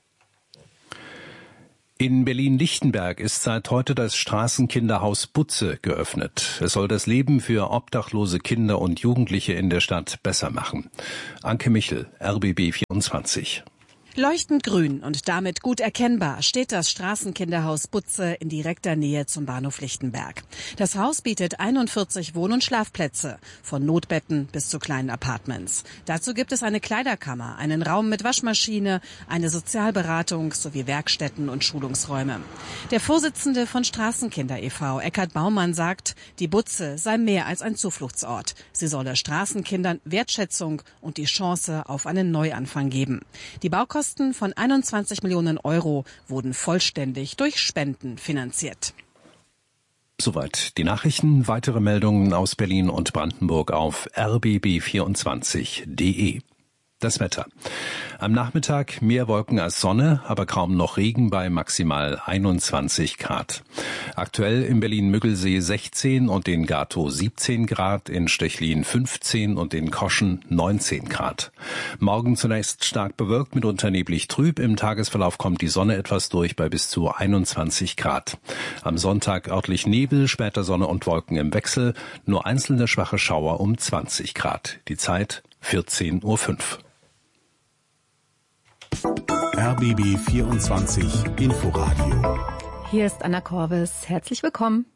In Berlin-Lichtenberg ist seit heute das Straßenkinderhaus Butze geöffnet. Es soll das Leben für obdachlose Kinder und Jugendliche in der Stadt besser machen. Anke Michel, RBB 24. Leuchtend grün und damit gut erkennbar steht das Straßenkinderhaus Butze in direkter Nähe zum Bahnhof Lichtenberg. Das Haus bietet 41 Wohn- und Schlafplätze, von Notbetten bis zu kleinen Apartments. Dazu gibt es eine Kleiderkammer, einen Raum mit Waschmaschine, eine Sozialberatung sowie Werkstätten und Schulungsräume. Der Vorsitzende von Straßenkinder e.V., Eckhard Baumann, sagt, die Butze sei mehr als ein Zufluchtsort. Sie solle Straßenkindern Wertschätzung und die Chance auf einen Neuanfang geben. Die Baukosten von 21 Millionen Euro wurden vollständig durch Spenden finanziert. Soweit die Nachrichten. Weitere Meldungen aus Berlin und Brandenburg auf rbb24.de. Das Wetter. Am Nachmittag mehr Wolken als Sonne, aber kaum noch Regen bei maximal 21 Grad. Aktuell in Berlin-Müggelsee 16 und in Gatow 17 Grad, in Stechlin 15 und in Koschen 19 Grad. Morgen zunächst stark bewölkt, mitunter neblig trüb. Im Tagesverlauf kommt die Sonne etwas durch bei bis zu 21 Grad. Am Sonntag örtlich Nebel, später Sonne und Wolken im Wechsel, nur einzelne schwache Schauer um 20 Grad. Die Zeit 14:05 Uhr. RBB 24 Inforadio. Hier ist Anna Korvis. Herzlich willkommen.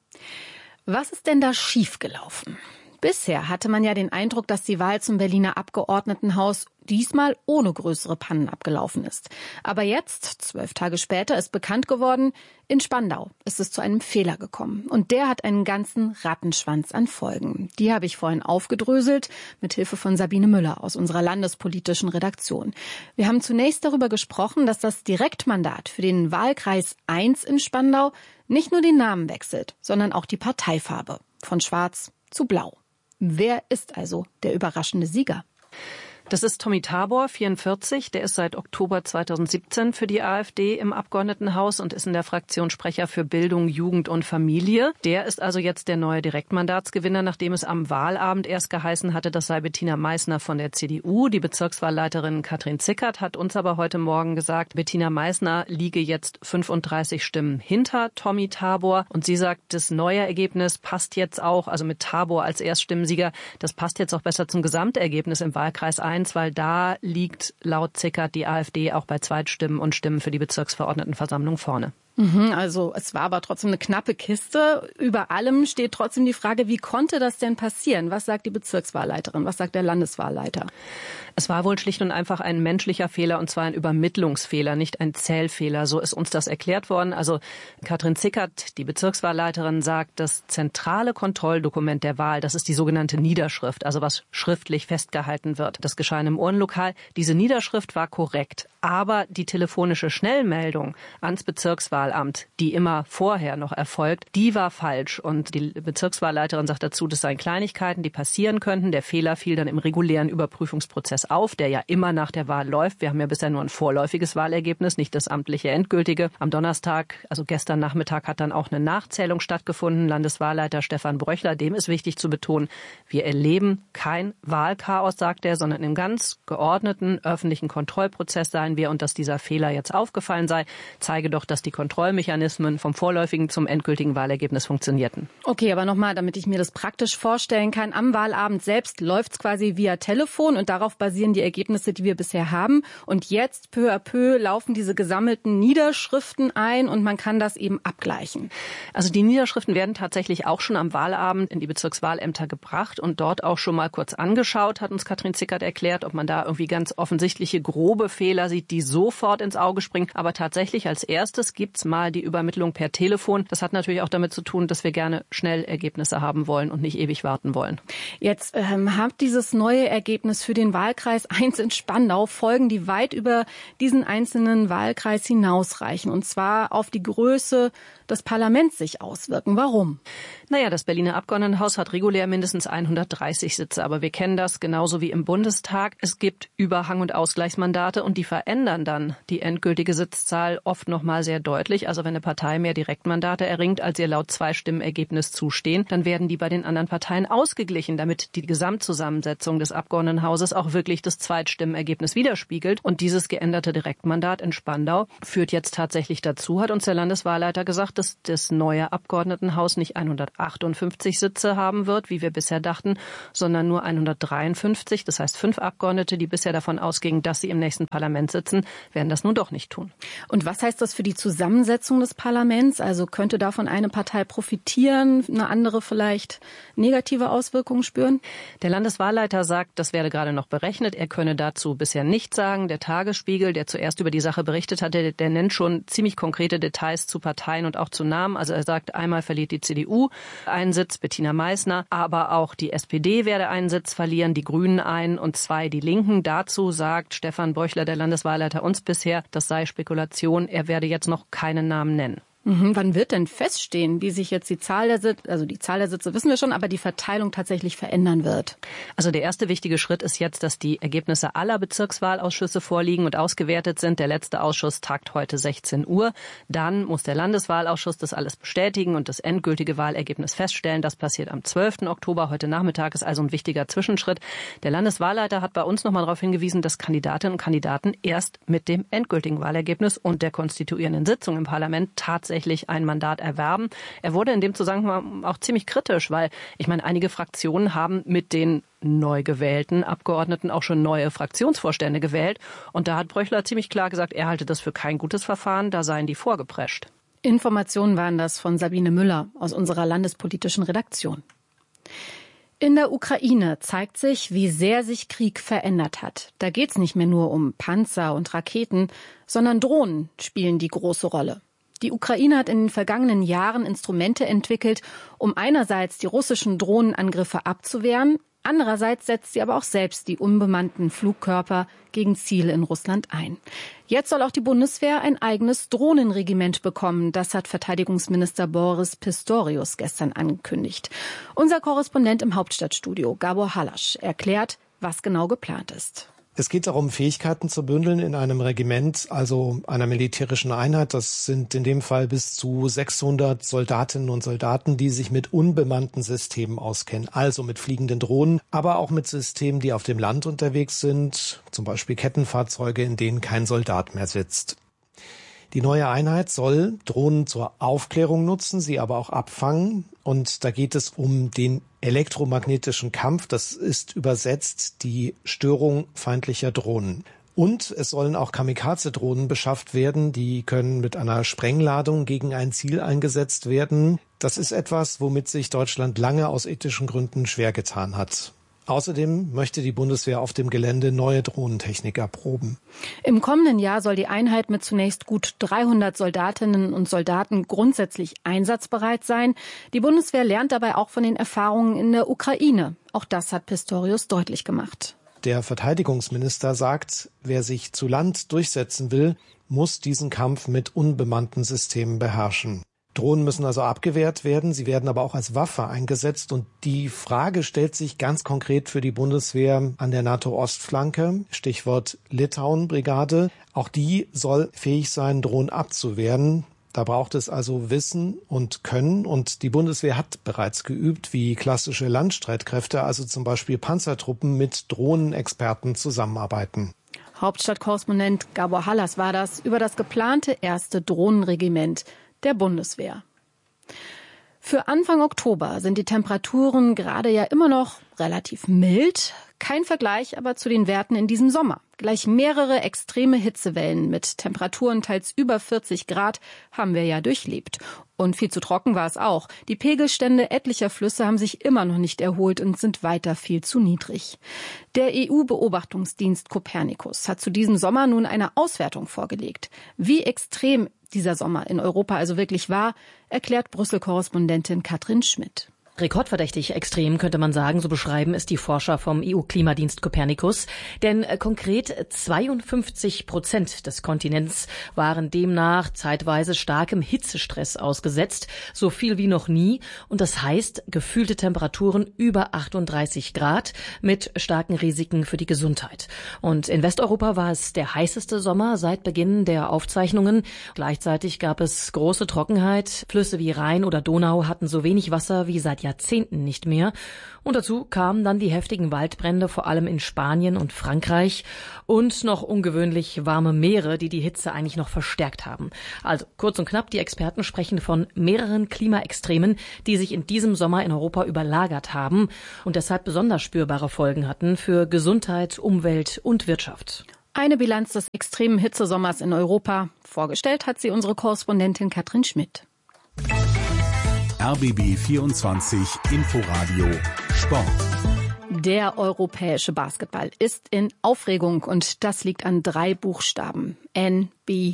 Was ist denn da schiefgelaufen? Bisher hatte man ja den Eindruck, dass die Wahl zum Berliner Abgeordnetenhaus diesmal ohne größere Pannen abgelaufen ist. Aber jetzt, 12 Tage später, ist bekannt geworden, in Spandau ist es zu einem Fehler gekommen. Und der hat einen ganzen Rattenschwanz an Folgen. Die habe ich vorhin aufgedröselt, mit Hilfe von Sabine Müller aus unserer landespolitischen Redaktion. Wir haben zunächst darüber gesprochen, dass das Direktmandat für den Wahlkreis 1 in Spandau nicht nur den Namen wechselt, sondern auch die Parteifarbe. Von schwarz zu blau. Wer ist also der überraschende Sieger? Das ist Tommy Tabor, 44. Der ist seit Oktober 2017 für die AfD im Abgeordnetenhaus und ist in der Fraktion Sprecher für Bildung, Jugend und Familie. Der ist also jetzt der neue Direktmandatsgewinner, nachdem es am Wahlabend erst geheißen hatte, das sei Bettina Meissner von der CDU. Die Bezirkswahlleiterin Katrin Zickert hat uns aber heute Morgen gesagt, Bettina Meissner liege jetzt 35 Stimmen hinter Tommy Tabor. Und sie sagt, das neue Ergebnis passt jetzt auch, also mit Tabor als Erststimmenssieger, das passt jetzt auch besser zum Gesamtergebnis im Wahlkreis 1. Weil da liegt laut Zickert die AfD auch bei Zweitstimmen und Stimmen für die Bezirksverordnetenversammlung vorne. Also es war aber trotzdem eine knappe Kiste. Über allem steht trotzdem die Frage, wie konnte das denn passieren? Was sagt die Bezirkswahlleiterin? Was sagt der Landeswahlleiter? Es war wohl schlicht und einfach ein menschlicher Fehler, und zwar ein Übermittlungsfehler, nicht ein Zählfehler. So ist uns das erklärt worden. Also Katrin Zickert, die Bezirkswahlleiterin, sagt, das zentrale Kontrolldokument der Wahl, das ist die sogenannte Niederschrift, also was schriftlich festgehalten wird. Das geschah in einem Urnenlokal. Diese Niederschrift war korrekt, aber die telefonische Schnellmeldung ans Bezirkswahlamt, die immer vorher noch erfolgt, die war falsch. Und die Bezirkswahlleiterin sagt dazu, das seien Kleinigkeiten, die passieren könnten. Der Fehler fiel dann im regulären Überprüfungsprozess auf, der ja immer nach der Wahl läuft. Wir haben ja bisher nur ein vorläufiges Wahlergebnis, nicht das amtliche endgültige. Am Donnerstag, also gestern Nachmittag, hat dann auch eine Nachzählung stattgefunden. Landeswahlleiter Stefan Bröchler, dem ist wichtig zu betonen, wir erleben kein Wahlchaos, sagt er, sondern im ganz geordneten öffentlichen Kontrollprozess seien wir. Und dass dieser Fehler jetzt aufgefallen sei, zeige doch, dass die Kontrollprozesse Kontrollmechanismen vom vorläufigen zum endgültigen Wahlergebnis funktionierten. Okay, aber nochmal, damit ich mir das praktisch vorstellen kann. Am Wahlabend selbst läuft es quasi via Telefon und darauf basieren die Ergebnisse, die wir bisher haben. Und jetzt peu à peu laufen diese gesammelten Niederschriften ein und man kann das eben abgleichen. Also die Niederschriften werden tatsächlich auch schon am Wahlabend in die Bezirkswahlämter gebracht und dort auch schon mal kurz angeschaut, hat uns Katrin Zickert erklärt, ob man da irgendwie ganz offensichtliche grobe Fehler sieht, die sofort ins Auge springen. Aber tatsächlich als erstes gibt's mal die Übermittlung per Telefon. Das hat natürlich auch damit zu tun, dass wir gerne schnell Ergebnisse haben wollen und nicht ewig warten wollen. Jetzt hat dieses neue Ergebnis für den Wahlkreis 1 in Spandau Folgen, die weit über diesen einzelnen Wahlkreis hinausreichen. Und zwar auf die Größe des Parlaments sich auswirken. Warum? Naja, das Berliner Abgeordnetenhaus hat regulär mindestens 130 Sitze. Aber wir kennen das genauso wie im Bundestag. Es gibt Überhang- und Ausgleichsmandate und die verändern dann die endgültige Sitzzahl oft noch mal sehr deutlich. Also wenn eine Partei mehr Direktmandate erringt, als ihr laut Zweistimmenergebnis zustehen, dann werden die bei den anderen Parteien ausgeglichen, damit die Gesamtzusammensetzung des Abgeordnetenhauses auch wirklich das Zweitstimmenergebnis widerspiegelt. Und dieses geänderte Direktmandat in Spandau führt jetzt tatsächlich dazu, hat uns der Landeswahlleiter gesagt, dass das neue Abgeordnetenhaus nicht 158 Sitze haben wird, wie wir bisher dachten, sondern nur 153. Das heißt, 5 Abgeordnete, die bisher davon ausgingen, dass sie im nächsten Parlament sitzen, werden das nun doch nicht tun. Und was heißt das für die Zusammensetzung des Parlaments? Also könnte davon eine Partei profitieren, eine andere vielleicht negative Auswirkungen spüren? Der Landeswahlleiter sagt, das werde gerade noch berechnet. Er könne dazu bisher nichts sagen. Der Tagesspiegel, der zuerst über die Sache berichtet hatte, der nennt schon ziemlich konkrete Details zu Parteien und auch zu Namen. Also er sagt, einmal verliert die CDU einen Sitz, Bettina Meissner, aber auch die SPD werde einen Sitz verlieren, die Grünen einen und 2 die Linken. Dazu sagt Stefan Beuchler, der Landeswahlleiter, uns bisher, das sei Spekulation. Er werde jetzt noch keinen Namen nennen. Wann wird denn feststehen, wie sich jetzt die Zahl der Sitze, also die Zahl der Sitze wissen wir schon, aber die Verteilung tatsächlich verändern wird? Also der erste wichtige Schritt ist jetzt, dass die Ergebnisse aller Bezirkswahlausschüsse vorliegen und ausgewertet sind. Der letzte Ausschuss tagt heute 16 Uhr. Dann muss der Landeswahlausschuss das alles bestätigen und das endgültige Wahlergebnis feststellen. Das passiert am 12. Oktober. Heute Nachmittag ist also ein wichtiger Zwischenschritt. Der Landeswahlleiter hat bei uns nochmal darauf hingewiesen, dass Kandidatinnen und Kandidaten erst mit dem endgültigen Wahlergebnis und der konstituierenden Sitzung im Parlament tatsächlich ein Mandat erwerben. Er wurde in dem Zusammenhang auch ziemlich kritisch, weil ich meine, einige Fraktionen haben mit den neu gewählten Abgeordneten auch schon neue Fraktionsvorstände gewählt. Und da hat Bröchler ziemlich klar gesagt, er halte das für kein gutes Verfahren, da seien die vorgeprescht. Informationen waren das von Sabine Müller aus unserer landespolitischen Redaktion. In der Ukraine zeigt sich, wie sehr sich Krieg verändert hat. Da geht es nicht mehr nur um Panzer und Raketen, sondern Drohnen spielen die große Rolle. Die Ukraine hat in den vergangenen Jahren Instrumente entwickelt, um einerseits die russischen Drohnenangriffe abzuwehren, andererseits setzt sie aber auch selbst die unbemannten Flugkörper gegen Ziele in Russland ein. Jetzt soll auch die Bundeswehr ein eigenes Drohnenregiment bekommen. Das hat Verteidigungsminister Boris Pistorius gestern angekündigt. Unser Korrespondent im Hauptstadtstudio, Gabor Halasch, erklärt, was genau geplant ist. Es geht darum, Fähigkeiten zu bündeln in einem Regiment, also einer militärischen Einheit. Das sind in dem Fall bis zu 600 Soldatinnen und Soldaten, die sich mit unbemannten Systemen auskennen. Also mit fliegenden Drohnen, aber auch mit Systemen, die auf dem Land unterwegs sind. Zum Beispiel Kettenfahrzeuge, in denen kein Soldat mehr sitzt. Die neue Einheit soll Drohnen zur Aufklärung nutzen, sie aber auch abfangen. Und da geht es um den elektromagnetischen Kampf. Das ist übersetzt die Störung feindlicher Drohnen. Und es sollen auch Kamikaze-Drohnen beschafft werden. Die können mit einer Sprengladung gegen ein Ziel eingesetzt werden. Das ist etwas, womit sich Deutschland lange aus ethischen Gründen schwer getan hat. Außerdem möchte die Bundeswehr auf dem Gelände neue Drohnentechnik erproben. Im kommenden Jahr soll die Einheit mit zunächst gut 300 Soldatinnen und Soldaten grundsätzlich einsatzbereit sein. Die Bundeswehr lernt dabei auch von den Erfahrungen in der Ukraine. Auch das hat Pistorius deutlich gemacht. Der Verteidigungsminister sagt, wer sich zu Land durchsetzen will, muss diesen Kampf mit unbemannten Systemen beherrschen. Drohnen müssen also abgewehrt werden, sie werden aber auch als Waffe eingesetzt und die Frage stellt sich ganz konkret für die Bundeswehr an der NATO-Ostflanke, Stichwort Litauen-Brigade. Auch die soll fähig sein, Drohnen abzuwehren. Da braucht es also Wissen und Können und die Bundeswehr hat bereits geübt, wie klassische Landstreitkräfte, also zum Beispiel Panzertruppen, mit Drohnenexperten zusammenarbeiten. Hauptstadtkorrespondent Gabor Hallas war das über das geplante erste Drohnenregiment der Bundeswehr. Für Anfang Oktober sind die Temperaturen gerade ja immer noch relativ mild. Kein Vergleich aber zu den Werten in diesem Sommer. Gleich mehrere extreme Hitzewellen mit Temperaturen teils über 40 Grad haben wir ja durchlebt. Und viel zu trocken war es auch. Die Pegelstände etlicher Flüsse haben sich immer noch nicht erholt und sind weiter viel zu niedrig. Der EU-Beobachtungsdienst Copernicus hat zu diesem Sommer nun eine Auswertung vorgelegt. Wie extrem dieser Sommer in Europa also wirklich war, erklärt Brüssel-Korrespondentin Katrin Schmidt. Rekordverdächtig extrem, könnte man sagen, so beschreiben es die Forscher vom EU-Klimadienst Copernicus. Denn konkret 52% des Kontinents waren demnach zeitweise starkem Hitzestress ausgesetzt, so viel wie noch nie. Und das heißt, gefühlte Temperaturen über 38 Grad mit starken Risiken für die Gesundheit. Und in Westeuropa war es der heißeste Sommer seit Beginn der Aufzeichnungen. Gleichzeitig gab es große Trockenheit. Flüsse wie Rhein oder Donau hatten so wenig Wasser wie seit Jahrzehnten nicht mehr. Und dazu kamen dann die heftigen Waldbrände, vor allem in Spanien und Frankreich. Und noch ungewöhnlich warme Meere, die die Hitze eigentlich noch verstärkt haben. Also kurz und knapp, die Experten sprechen von mehreren Klimaextremen, die sich in diesem Sommer in Europa überlagert haben und deshalb besonders spürbare Folgen hatten für Gesundheit, Umwelt und Wirtschaft. Eine Bilanz des extremen Hitzesommers in Europa. Vorgestellt hat sie unsere Korrespondentin Katrin Schmidt. RBB 24 Inforadio Sport. Der europäische Basketball ist in Aufregung und das liegt an 3 Buchstaben. NBA.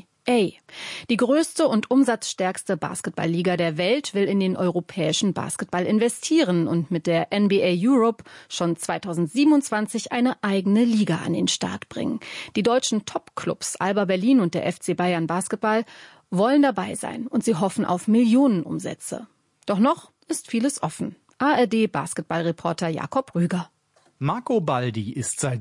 Die größte und umsatzstärkste Basketballliga der Welt will in den europäischen Basketball investieren und mit der NBA Europe schon 2027 eine eigene Liga an den Start bringen. Die deutschen Top-Clubs Alba Berlin und der FC Bayern Basketball wollen dabei sein und sie hoffen auf Millionenumsätze. Doch noch ist vieles offen. ARD-Basketballreporter Jakob Rüger. Marco Baldi ist seit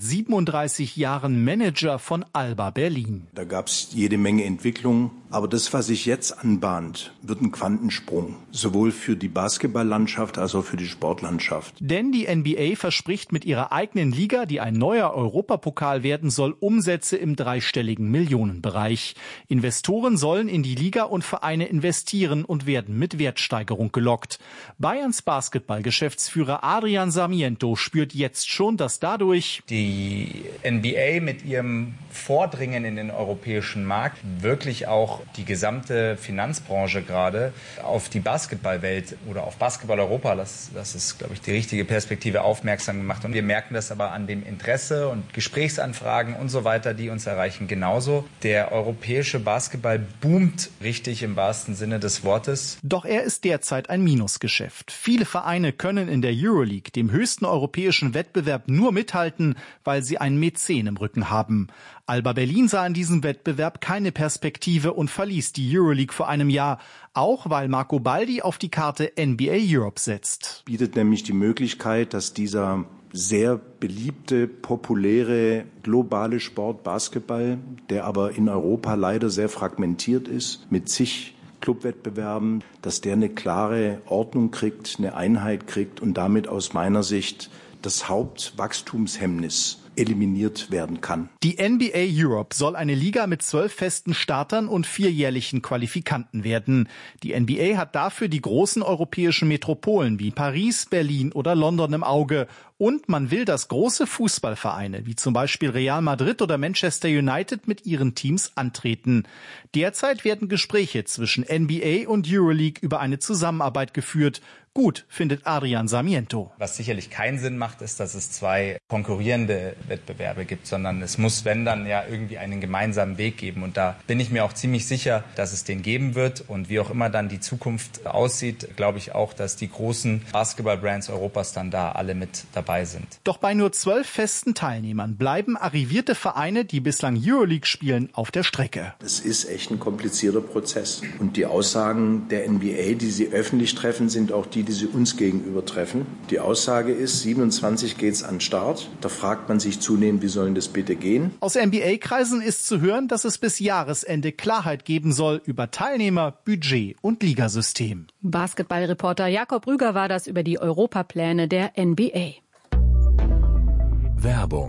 37 Jahren Manager von Alba Berlin. Da gab es jede Menge Entwicklung. Aber das, was sich jetzt anbahnt, wird ein Quantensprung. Sowohl für die Basketballlandschaft als auch für die Sportlandschaft. Denn die NBA verspricht mit ihrer eigenen Liga, die ein neuer Europapokal werden soll, Umsätze im dreistelligen Millionenbereich. Investoren sollen in die Liga und Vereine investieren und werden mit Wertsteigerung gelockt. Bayerns Basketballgeschäftsführer Adrian Sarmiento spürt jetzt schon, dass dadurch die NBA mit ihrem Vordringen in den europäischen Markt wirklich auch die gesamte Finanzbranche gerade auf die Basketballwelt oder auf Basketball Europa, das ist, glaube ich, die richtige Perspektive, aufmerksam gemacht. Und wir merken das aber an dem Interesse und Gesprächsanfragen und so weiter, die uns erreichen, genauso. Der europäische Basketball boomt richtig im wahrsten Sinne des Wortes. Doch er ist derzeit ein Minusgeschäft. Viele Vereine können in der Euroleague, dem höchsten europäischen Wettbewerb, nur mithalten, weil sie einen Mäzen im Rücken haben. Alba Berlin sah in diesem Wettbewerb keine Perspektive und verließ die Euroleague vor einem Jahr, auch weil Marco Baldi auf die Karte NBA Europe setzt. Bietet nämlich die Möglichkeit, dass dieser sehr beliebte, populäre, globale Sport Basketball, der aber in Europa leider sehr fragmentiert ist, mit zig Clubwettbewerben, dass der eine klare Ordnung kriegt, eine Einheit kriegt und damit aus meiner Sicht das Hauptwachstumshemmnis eliminiert werden kann. Die NBA Europe soll eine Liga mit 12 festen Startern und 4 jährlichen Qualifikanten werden. Die NBA hat dafür die großen europäischen Metropolen wie Paris, Berlin oder London im Auge. Und man will, dass große Fußballvereine wie zum Beispiel Real Madrid oder Manchester United mit ihren Teams antreten. Derzeit werden Gespräche zwischen NBA und Euroleague über eine Zusammenarbeit geführt. Gut, findet Adrian Sarmiento. Was sicherlich keinen Sinn macht, ist, dass es 2 konkurrierende Wettbewerbe gibt, sondern es muss, wenn dann, ja irgendwie einen gemeinsamen Weg geben. Und da bin ich mir auch ziemlich sicher, dass es den geben wird. Und wie auch immer dann die Zukunft aussieht, glaube ich auch, dass die großen Basketball-Brands Europas dann da alle mit dabei sind. Doch bei nur 12 festen Teilnehmern bleiben arrivierte Vereine, die bislang Euroleague spielen, auf der Strecke. Es ist echt ein komplizierter Prozess. Und die Aussagen der NBA, die sie öffentlich treffen, sind auch die sie uns gegenüber treffen. Die Aussage ist, 27 geht's an den Start. Da fragt man sich zunehmend, wie soll das bitte gehen? Aus NBA-Kreisen ist zu hören, dass es bis Jahresende Klarheit geben soll über Teilnehmer, Budget und Ligasystem. Basketballreporter Jakob Rüger war das über die Europapläne der NBA. Werbung.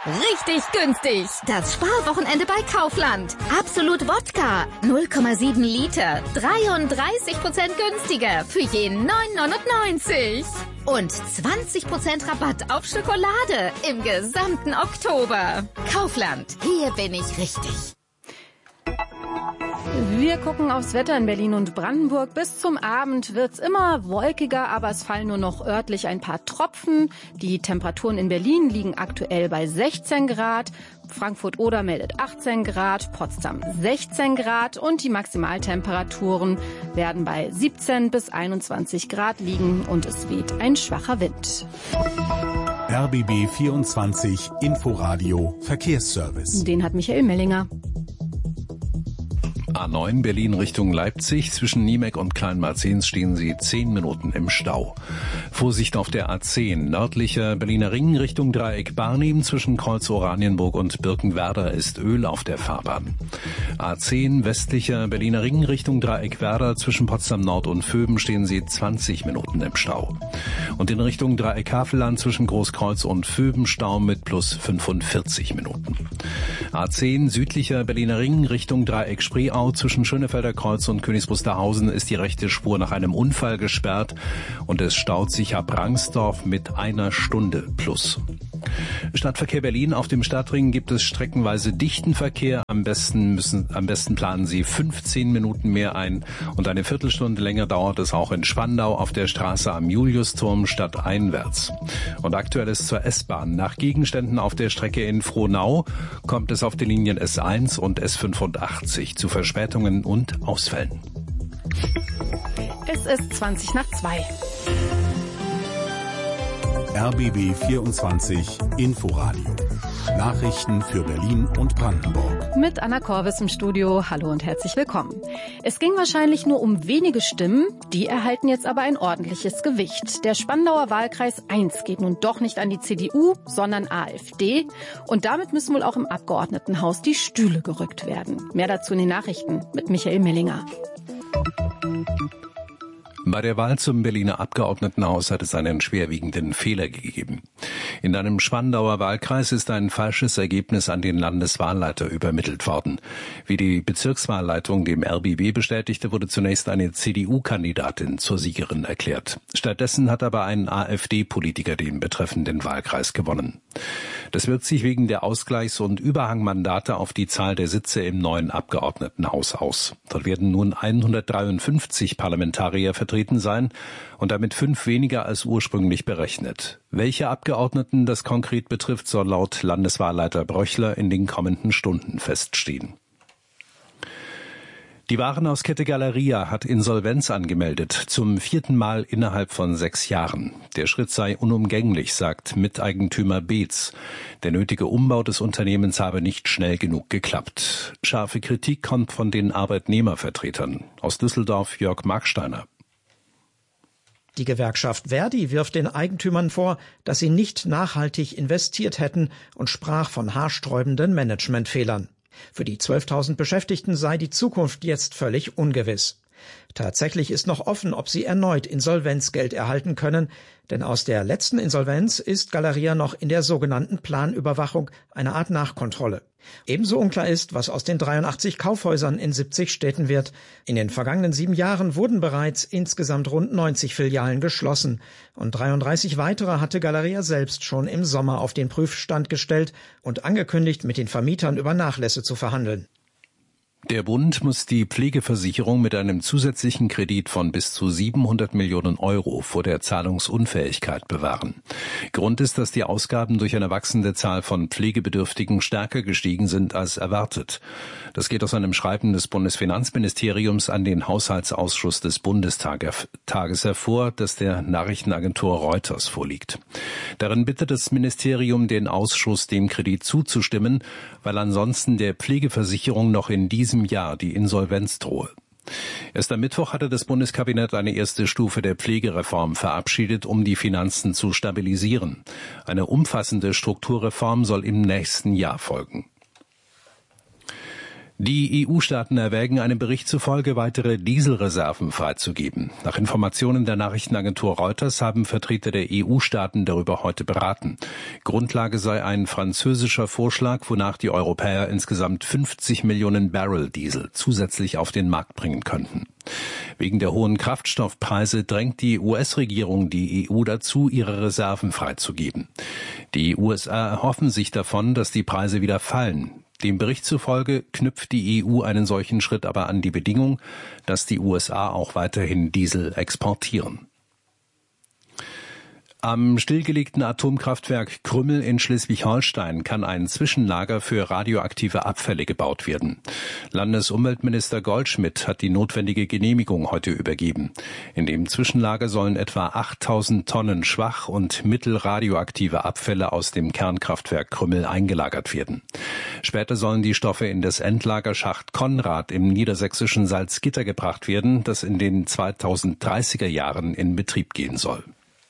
Richtig günstig. Das Sparwochenende bei Kaufland. Absolut Wodka. 0,7 Liter. 33% günstiger. Für jeden 9,99. Und 20% Rabatt auf Schokolade im gesamten Oktober. Kaufland. Hier bin ich richtig. Wir gucken aufs Wetter in Berlin und Brandenburg. Bis zum Abend wird's immer wolkiger, aber es fallen nur noch örtlich ein paar Tropfen. Die Temperaturen in Berlin liegen aktuell bei 16 Grad. Frankfurt-Oder meldet 18 Grad, Potsdam 16 Grad und die Maximaltemperaturen werden bei 17 bis 21 Grad liegen und es weht ein schwacher Wind. RBB 24 Inforadio Verkehrsservice. Den hat Michael Mellinger. A9 Berlin Richtung Leipzig. Zwischen Niemek und Kleinmarzens stehen Sie 10 Minuten im Stau. Vorsicht auf der A10 nördlicher Berliner Ring Richtung Dreieck Barnim. Zwischen Kreuz Oranienburg und Birkenwerder ist Öl auf der Fahrbahn. A10 westlicher Berliner Ring Richtung Dreieck Werder. Zwischen Potsdam Nord und Vöben stehen Sie 20 Minuten im Stau. Und in Richtung Dreieck Havelland zwischen Großkreuz und Vöben Stau mit plus 45 Minuten. A10 südlicher Berliner Ring Richtung Dreieck Spreeau. Zwischen Schönefelder Kreuz und Königs Wusterhausen ist die rechte Spur nach einem Unfall gesperrt und es staut sich ab Rangsdorf mit 1 Stunde plus. Stadtverkehr Berlin. Auf dem Stadtring gibt es streckenweise dichten Verkehr. Am besten planen Sie 15 Minuten mehr ein und eine Viertelstunde länger dauert es auch in Spandau auf der Straße am Juliusturm stadteinwärts. Und aktuelles zur S-Bahn. Nach Gegenständen auf der Strecke in Frohnau kommt es auf den Linien S1 und S85 zu Verspätungen und Ausfällen. Es ist 2:20. RBB 24 Inforadio. Nachrichten für Berlin und Brandenburg. Mit Anna Korvis im Studio. Hallo und herzlich willkommen. Es ging wahrscheinlich nur um wenige Stimmen. Die erhalten jetzt aber ein ordentliches Gewicht. Der Spandauer Wahlkreis 1 geht nun doch nicht an die CDU, sondern AfD. Und damit müssen wohl auch im Abgeordnetenhaus die Stühle gerückt werden. Mehr dazu in den Nachrichten mit Michael Mellinger. Bei der Wahl zum Berliner Abgeordnetenhaus hat es einen schwerwiegenden Fehler gegeben. In einem Spandauer Wahlkreis ist ein falsches Ergebnis an den Landeswahlleiter übermittelt worden. Wie die Bezirkswahlleitung dem RBB bestätigte, wurde zunächst eine CDU-Kandidatin zur Siegerin erklärt. Stattdessen hat aber ein AfD-Politiker den betreffenden Wahlkreis gewonnen. Das wirkt sich wegen der Ausgleichs- und Überhangmandate auf die Zahl der Sitze im neuen Abgeordnetenhaus aus. Dort werden nun 153 Parlamentarier vertreten sein und damit 5 weniger als ursprünglich berechnet. Welche Abgeordneten das konkret betrifft, soll laut Landeswahlleiter Bröchler in den kommenden Stunden feststehen. Die Warenhauskette Galeria hat Insolvenz angemeldet, zum 4. Mal innerhalb von 6 Jahren. Der Schritt sei unumgänglich, sagt Miteigentümer Beetz. Der nötige Umbau des Unternehmens habe nicht schnell genug geklappt. Scharfe Kritik kommt von den Arbeitnehmervertretern. Aus Düsseldorf Jörg Marksteiner. Die Gewerkschaft Verdi wirft den Eigentümern vor, dass sie nicht nachhaltig investiert hätten und sprach von haarsträubenden Managementfehlern. Für die 12.000 Beschäftigten sei die Zukunft jetzt völlig ungewiss. Tatsächlich ist noch offen, ob sie erneut Insolvenzgeld erhalten können, denn aus der letzten Insolvenz ist Galeria noch in der sogenannten Planüberwachung, eine Art Nachkontrolle. Ebenso unklar ist, was aus den 83 Kaufhäusern in 70 Städten wird. In den vergangenen 7 Jahren wurden bereits insgesamt rund 90 Filialen geschlossen und 33 weitere hatte Galeria selbst schon im Sommer auf den Prüfstand gestellt und angekündigt, mit den Vermietern über Nachlässe zu verhandeln. Der Bund muss die Pflegeversicherung mit einem zusätzlichen Kredit von bis zu 700 Millionen Euro vor der Zahlungsunfähigkeit bewahren. Grund ist, dass die Ausgaben durch eine wachsende Zahl von Pflegebedürftigen stärker gestiegen sind als erwartet. Das geht aus einem Schreiben des Bundesfinanzministeriums an den Haushaltsausschuss des Bundestages hervor, das der Nachrichtenagentur Reuters vorliegt. Darin bittet das Ministerium den Ausschuss, dem Kredit zuzustimmen, weil ansonsten der Pflegeversicherung noch in diesem Jahr die Insolvenz drohe. Erst am Mittwoch hatte das Bundeskabinett eine erste Stufe der Pflegereform verabschiedet, um die Finanzen zu stabilisieren. Eine umfassende Strukturreform soll im nächsten Jahr folgen. Die EU-Staaten erwägen einem Bericht zufolge, weitere Dieselreserven freizugeben. Nach Informationen der Nachrichtenagentur Reuters haben Vertreter der EU-Staaten darüber heute beraten. Grundlage sei ein französischer Vorschlag, wonach die Europäer insgesamt 50 Millionen Barrel Diesel zusätzlich auf den Markt bringen könnten. Wegen der hohen Kraftstoffpreise drängt die US-Regierung die EU dazu, ihre Reserven freizugeben. Die USA erhoffen sich davon, dass die Preise wieder fallen. Dem Bericht zufolge knüpft die EU einen solchen Schritt aber an die Bedingung, dass die USA auch weiterhin Diesel exportieren. Am stillgelegten Atomkraftwerk Krümmel in Schleswig-Holstein kann ein Zwischenlager für radioaktive Abfälle gebaut werden. Landesumweltminister Goldschmidt hat die notwendige Genehmigung heute übergeben. In dem Zwischenlager sollen etwa 8.000 Tonnen schwach- und mittelradioaktive Abfälle aus dem Kernkraftwerk Krümmel eingelagert werden. Später sollen die Stoffe in das Endlager Schacht Konrad im niedersächsischen Salzgitter gebracht werden, das in den 2030er Jahren in Betrieb gehen soll.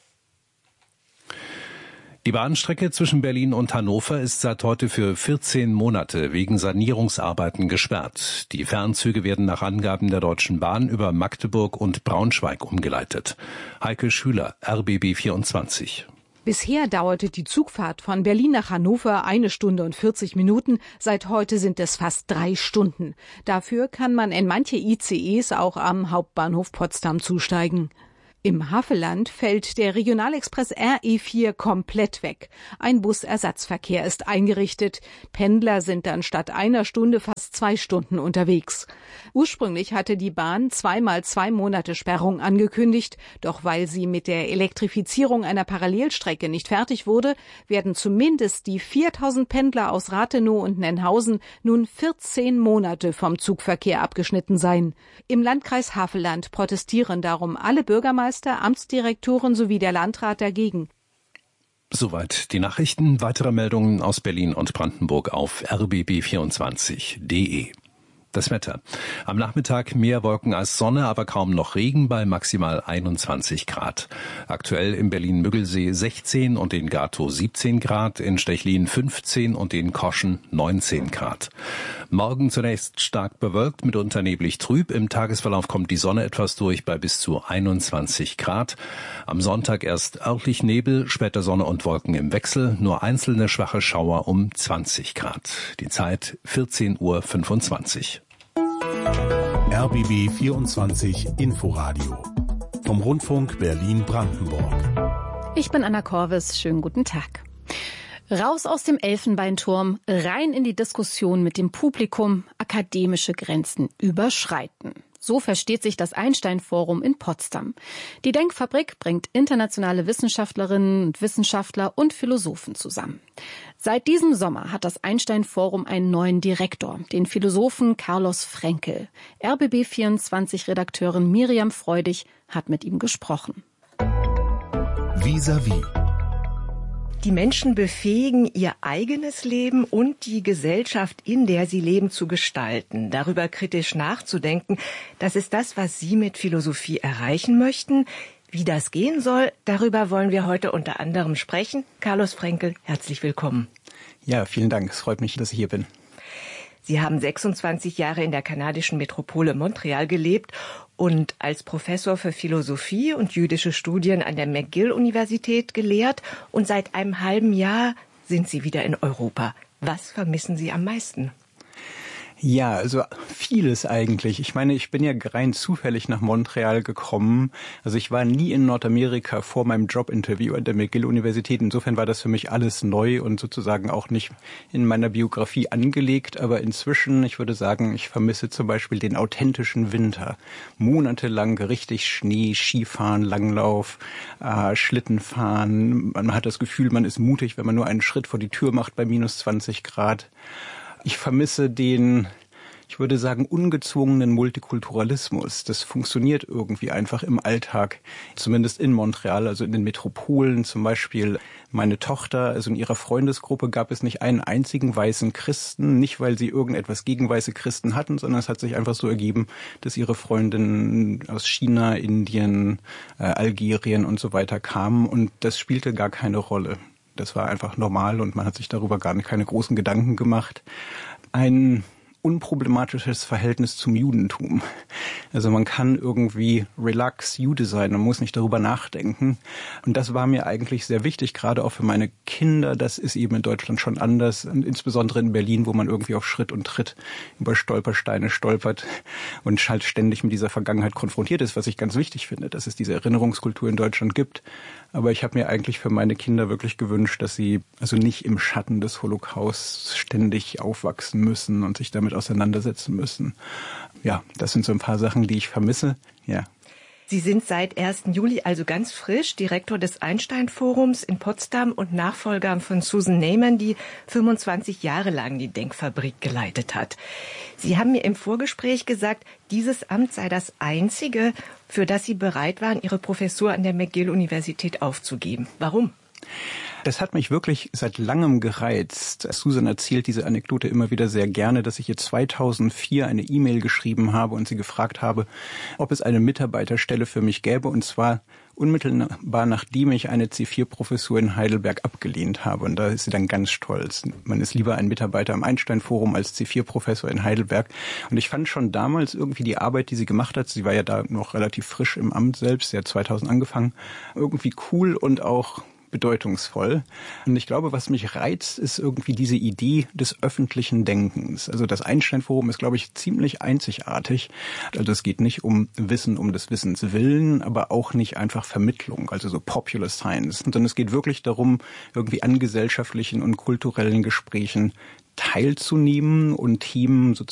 Die Bahnstrecke zwischen Berlin und Hannover ist seit heute für 14 Monate wegen Sanierungsarbeiten gesperrt. Die Fernzüge werden nach Angaben der Deutschen Bahn über Magdeburg und Braunschweig umgeleitet. Heike Schüler, RBB 24. Bisher dauerte die Zugfahrt von Berlin nach Hannover 1 Stunde und 40 Minuten. Seit heute sind es fast 3 Stunden. Dafür kann man in manche ICEs auch am Hauptbahnhof Potsdam zusteigen. Im Havelland fällt der Regionalexpress RE4 komplett weg. Ein Busersatzverkehr ist eingerichtet. Pendler sind dann statt 1 Stunde fast 2 Stunden unterwegs. Ursprünglich hatte die Bahn 2x2 Monate Sperrung angekündigt. Doch weil sie mit der Elektrifizierung einer Parallelstrecke nicht fertig wurde, werden zumindest die 4.000 Pendler aus Rathenow und Nennhausen nun 14 Monate vom Zugverkehr abgeschnitten sein. Im Landkreis Havelland protestieren darum alle Bürgermeister, Amtsdirektoren sowie der Landrat dagegen. Soweit die Nachrichten. Weitere Meldungen aus Berlin und Brandenburg auf rbb24.de. Das Wetter. Am Nachmittag mehr Wolken als Sonne, aber kaum noch Regen bei maximal 21 Grad. Aktuell in Berlin-Müggelsee 16 und in Gatow 17 Grad, in Stechlin 15 und in Koschen 19 Grad. Morgen zunächst stark bewölkt, mitunter neblig trüb. Im Tagesverlauf kommt die Sonne etwas durch bei bis zu 21 Grad. Am Sonntag erst örtlich Nebel, später Sonne und Wolken im Wechsel, nur einzelne schwache Schauer um 20 Grad. Die Zeit 14:25 Uhr. RBB 24 Inforadio vom Rundfunk Berlin-Brandenburg. Ich bin Anna Korvis. Schönen guten Tag. Raus aus dem Elfenbeinturm, rein in die Diskussion mit dem Publikum, akademische Grenzen überschreiten. So versteht sich das Einstein-Forum in Potsdam. Die Denkfabrik bringt internationale Wissenschaftlerinnen und Wissenschaftler und Philosophen zusammen. Seit diesem Sommer hat das Einstein-Forum einen neuen Direktor, den Philosophen Carlos Frenkel. RBB24-Redakteurin Miriam Freudig hat mit ihm gesprochen. Vis-à-vis. Die Menschen befähigen, ihr eigenes Leben und die Gesellschaft, in der sie leben, zu gestalten. Darüber kritisch nachzudenken, das ist das, was Sie mit Philosophie erreichen möchten. Wie das gehen soll, darüber wollen wir heute unter anderem sprechen. Carlos Frenkel, herzlich willkommen. Ja, vielen Dank. Es freut mich, dass ich hier bin. Sie haben 26 Jahre in der kanadischen Metropole Montreal gelebt und als Professor für Philosophie und jüdische Studien an der McGill-Universität gelehrt. Und seit einem halben Jahr sind Sie wieder in Europa. Was vermissen Sie am meisten? Ja, also vieles eigentlich. Ich meine, ich bin ja rein zufällig nach Montreal gekommen. Also ich war nie in Nordamerika vor meinem Jobinterview an der McGill-Universität. Insofern war das für mich alles neu und sozusagen auch nicht in meiner Biografie angelegt. Aber inzwischen, ich würde sagen, ich vermisse zum Beispiel den authentischen Winter. Monatelang richtig Schnee, Skifahren, Langlauf, Schlittenfahren. Man hat das Gefühl, man ist mutig, wenn man nur einen Schritt vor die Tür macht bei minus 20 Grad. Ich vermisse den, ich würde sagen, ungezwungenen Multikulturalismus. Das funktioniert irgendwie einfach im Alltag, zumindest in Montreal, also in den Metropolen. Zum Beispiel meine Tochter, also in ihrer Freundesgruppe gab es nicht einen einzigen weißen Christen, nicht weil sie irgendetwas gegen weiße Christen hatten, sondern es hat sich einfach so ergeben, dass ihre Freundinnen aus China, Indien, Algerien und so weiter kamen und das spielte gar keine Rolle. Das war einfach normal und man hat sich darüber gar keine großen Gedanken gemacht. Ein unproblematisches Verhältnis zum Judentum. Also man kann irgendwie relax Jude sein, man muss nicht darüber nachdenken. Und das war mir eigentlich sehr wichtig, gerade auch für meine Kinder. Das ist eben in Deutschland schon anders, und insbesondere in Berlin, wo man irgendwie auf Schritt und Tritt über Stolpersteine stolpert und halt ständig mit dieser Vergangenheit konfrontiert ist, was ich ganz wichtig finde, dass es diese Erinnerungskultur in Deutschland gibt. Aber ich habe mir eigentlich für meine Kinder wirklich gewünscht, dass sie also nicht im Schatten des Holocaust ständig aufwachsen müssen und sich damit auseinandersetzen müssen. Ja, das sind so ein paar Sachen, die ich vermisse. Ja. Sie sind seit 1. Juli also ganz frisch Direktor des Einstein-Forums in Potsdam und Nachfolger von Susan Neyman, die 25 Jahre lang die Denkfabrik geleitet hat. Sie haben mir im Vorgespräch gesagt, dieses Amt sei das einzige, für das Sie bereit waren, Ihre Professur an der McGill-Universität aufzugeben. Warum? Das hat mich wirklich seit langem gereizt. Susan erzählt diese Anekdote immer wieder sehr gerne, dass ich ihr 2004 eine E-Mail geschrieben habe und sie gefragt habe, ob es eine Mitarbeiterstelle für mich gäbe, und zwar unmittelbar nachdem ich eine C4-Professur in Heidelberg abgelehnt habe. Und da ist sie dann ganz stolz. Man ist lieber ein Mitarbeiter am Einstein-Forum als C4-Professor in Heidelberg. Und ich fand schon damals irgendwie die Arbeit, die sie gemacht hat, sie war ja da noch relativ frisch im Amt selbst, sie hat 2000 angefangen, irgendwie cool und auch bedeutungsvoll. Und ich glaube, was mich reizt, ist irgendwie diese Idee des öffentlichen Denkens. Also das Einstein-Forum ist, glaube ich, ziemlich einzigartig. Also es geht nicht um Wissen um des Wissens willen, aber auch nicht einfach Vermittlung, also so Popular Science, sondern es geht wirklich darum, irgendwie an gesellschaftlichen und kulturellen Gesprächen teilzunehmen und Themen sozusagen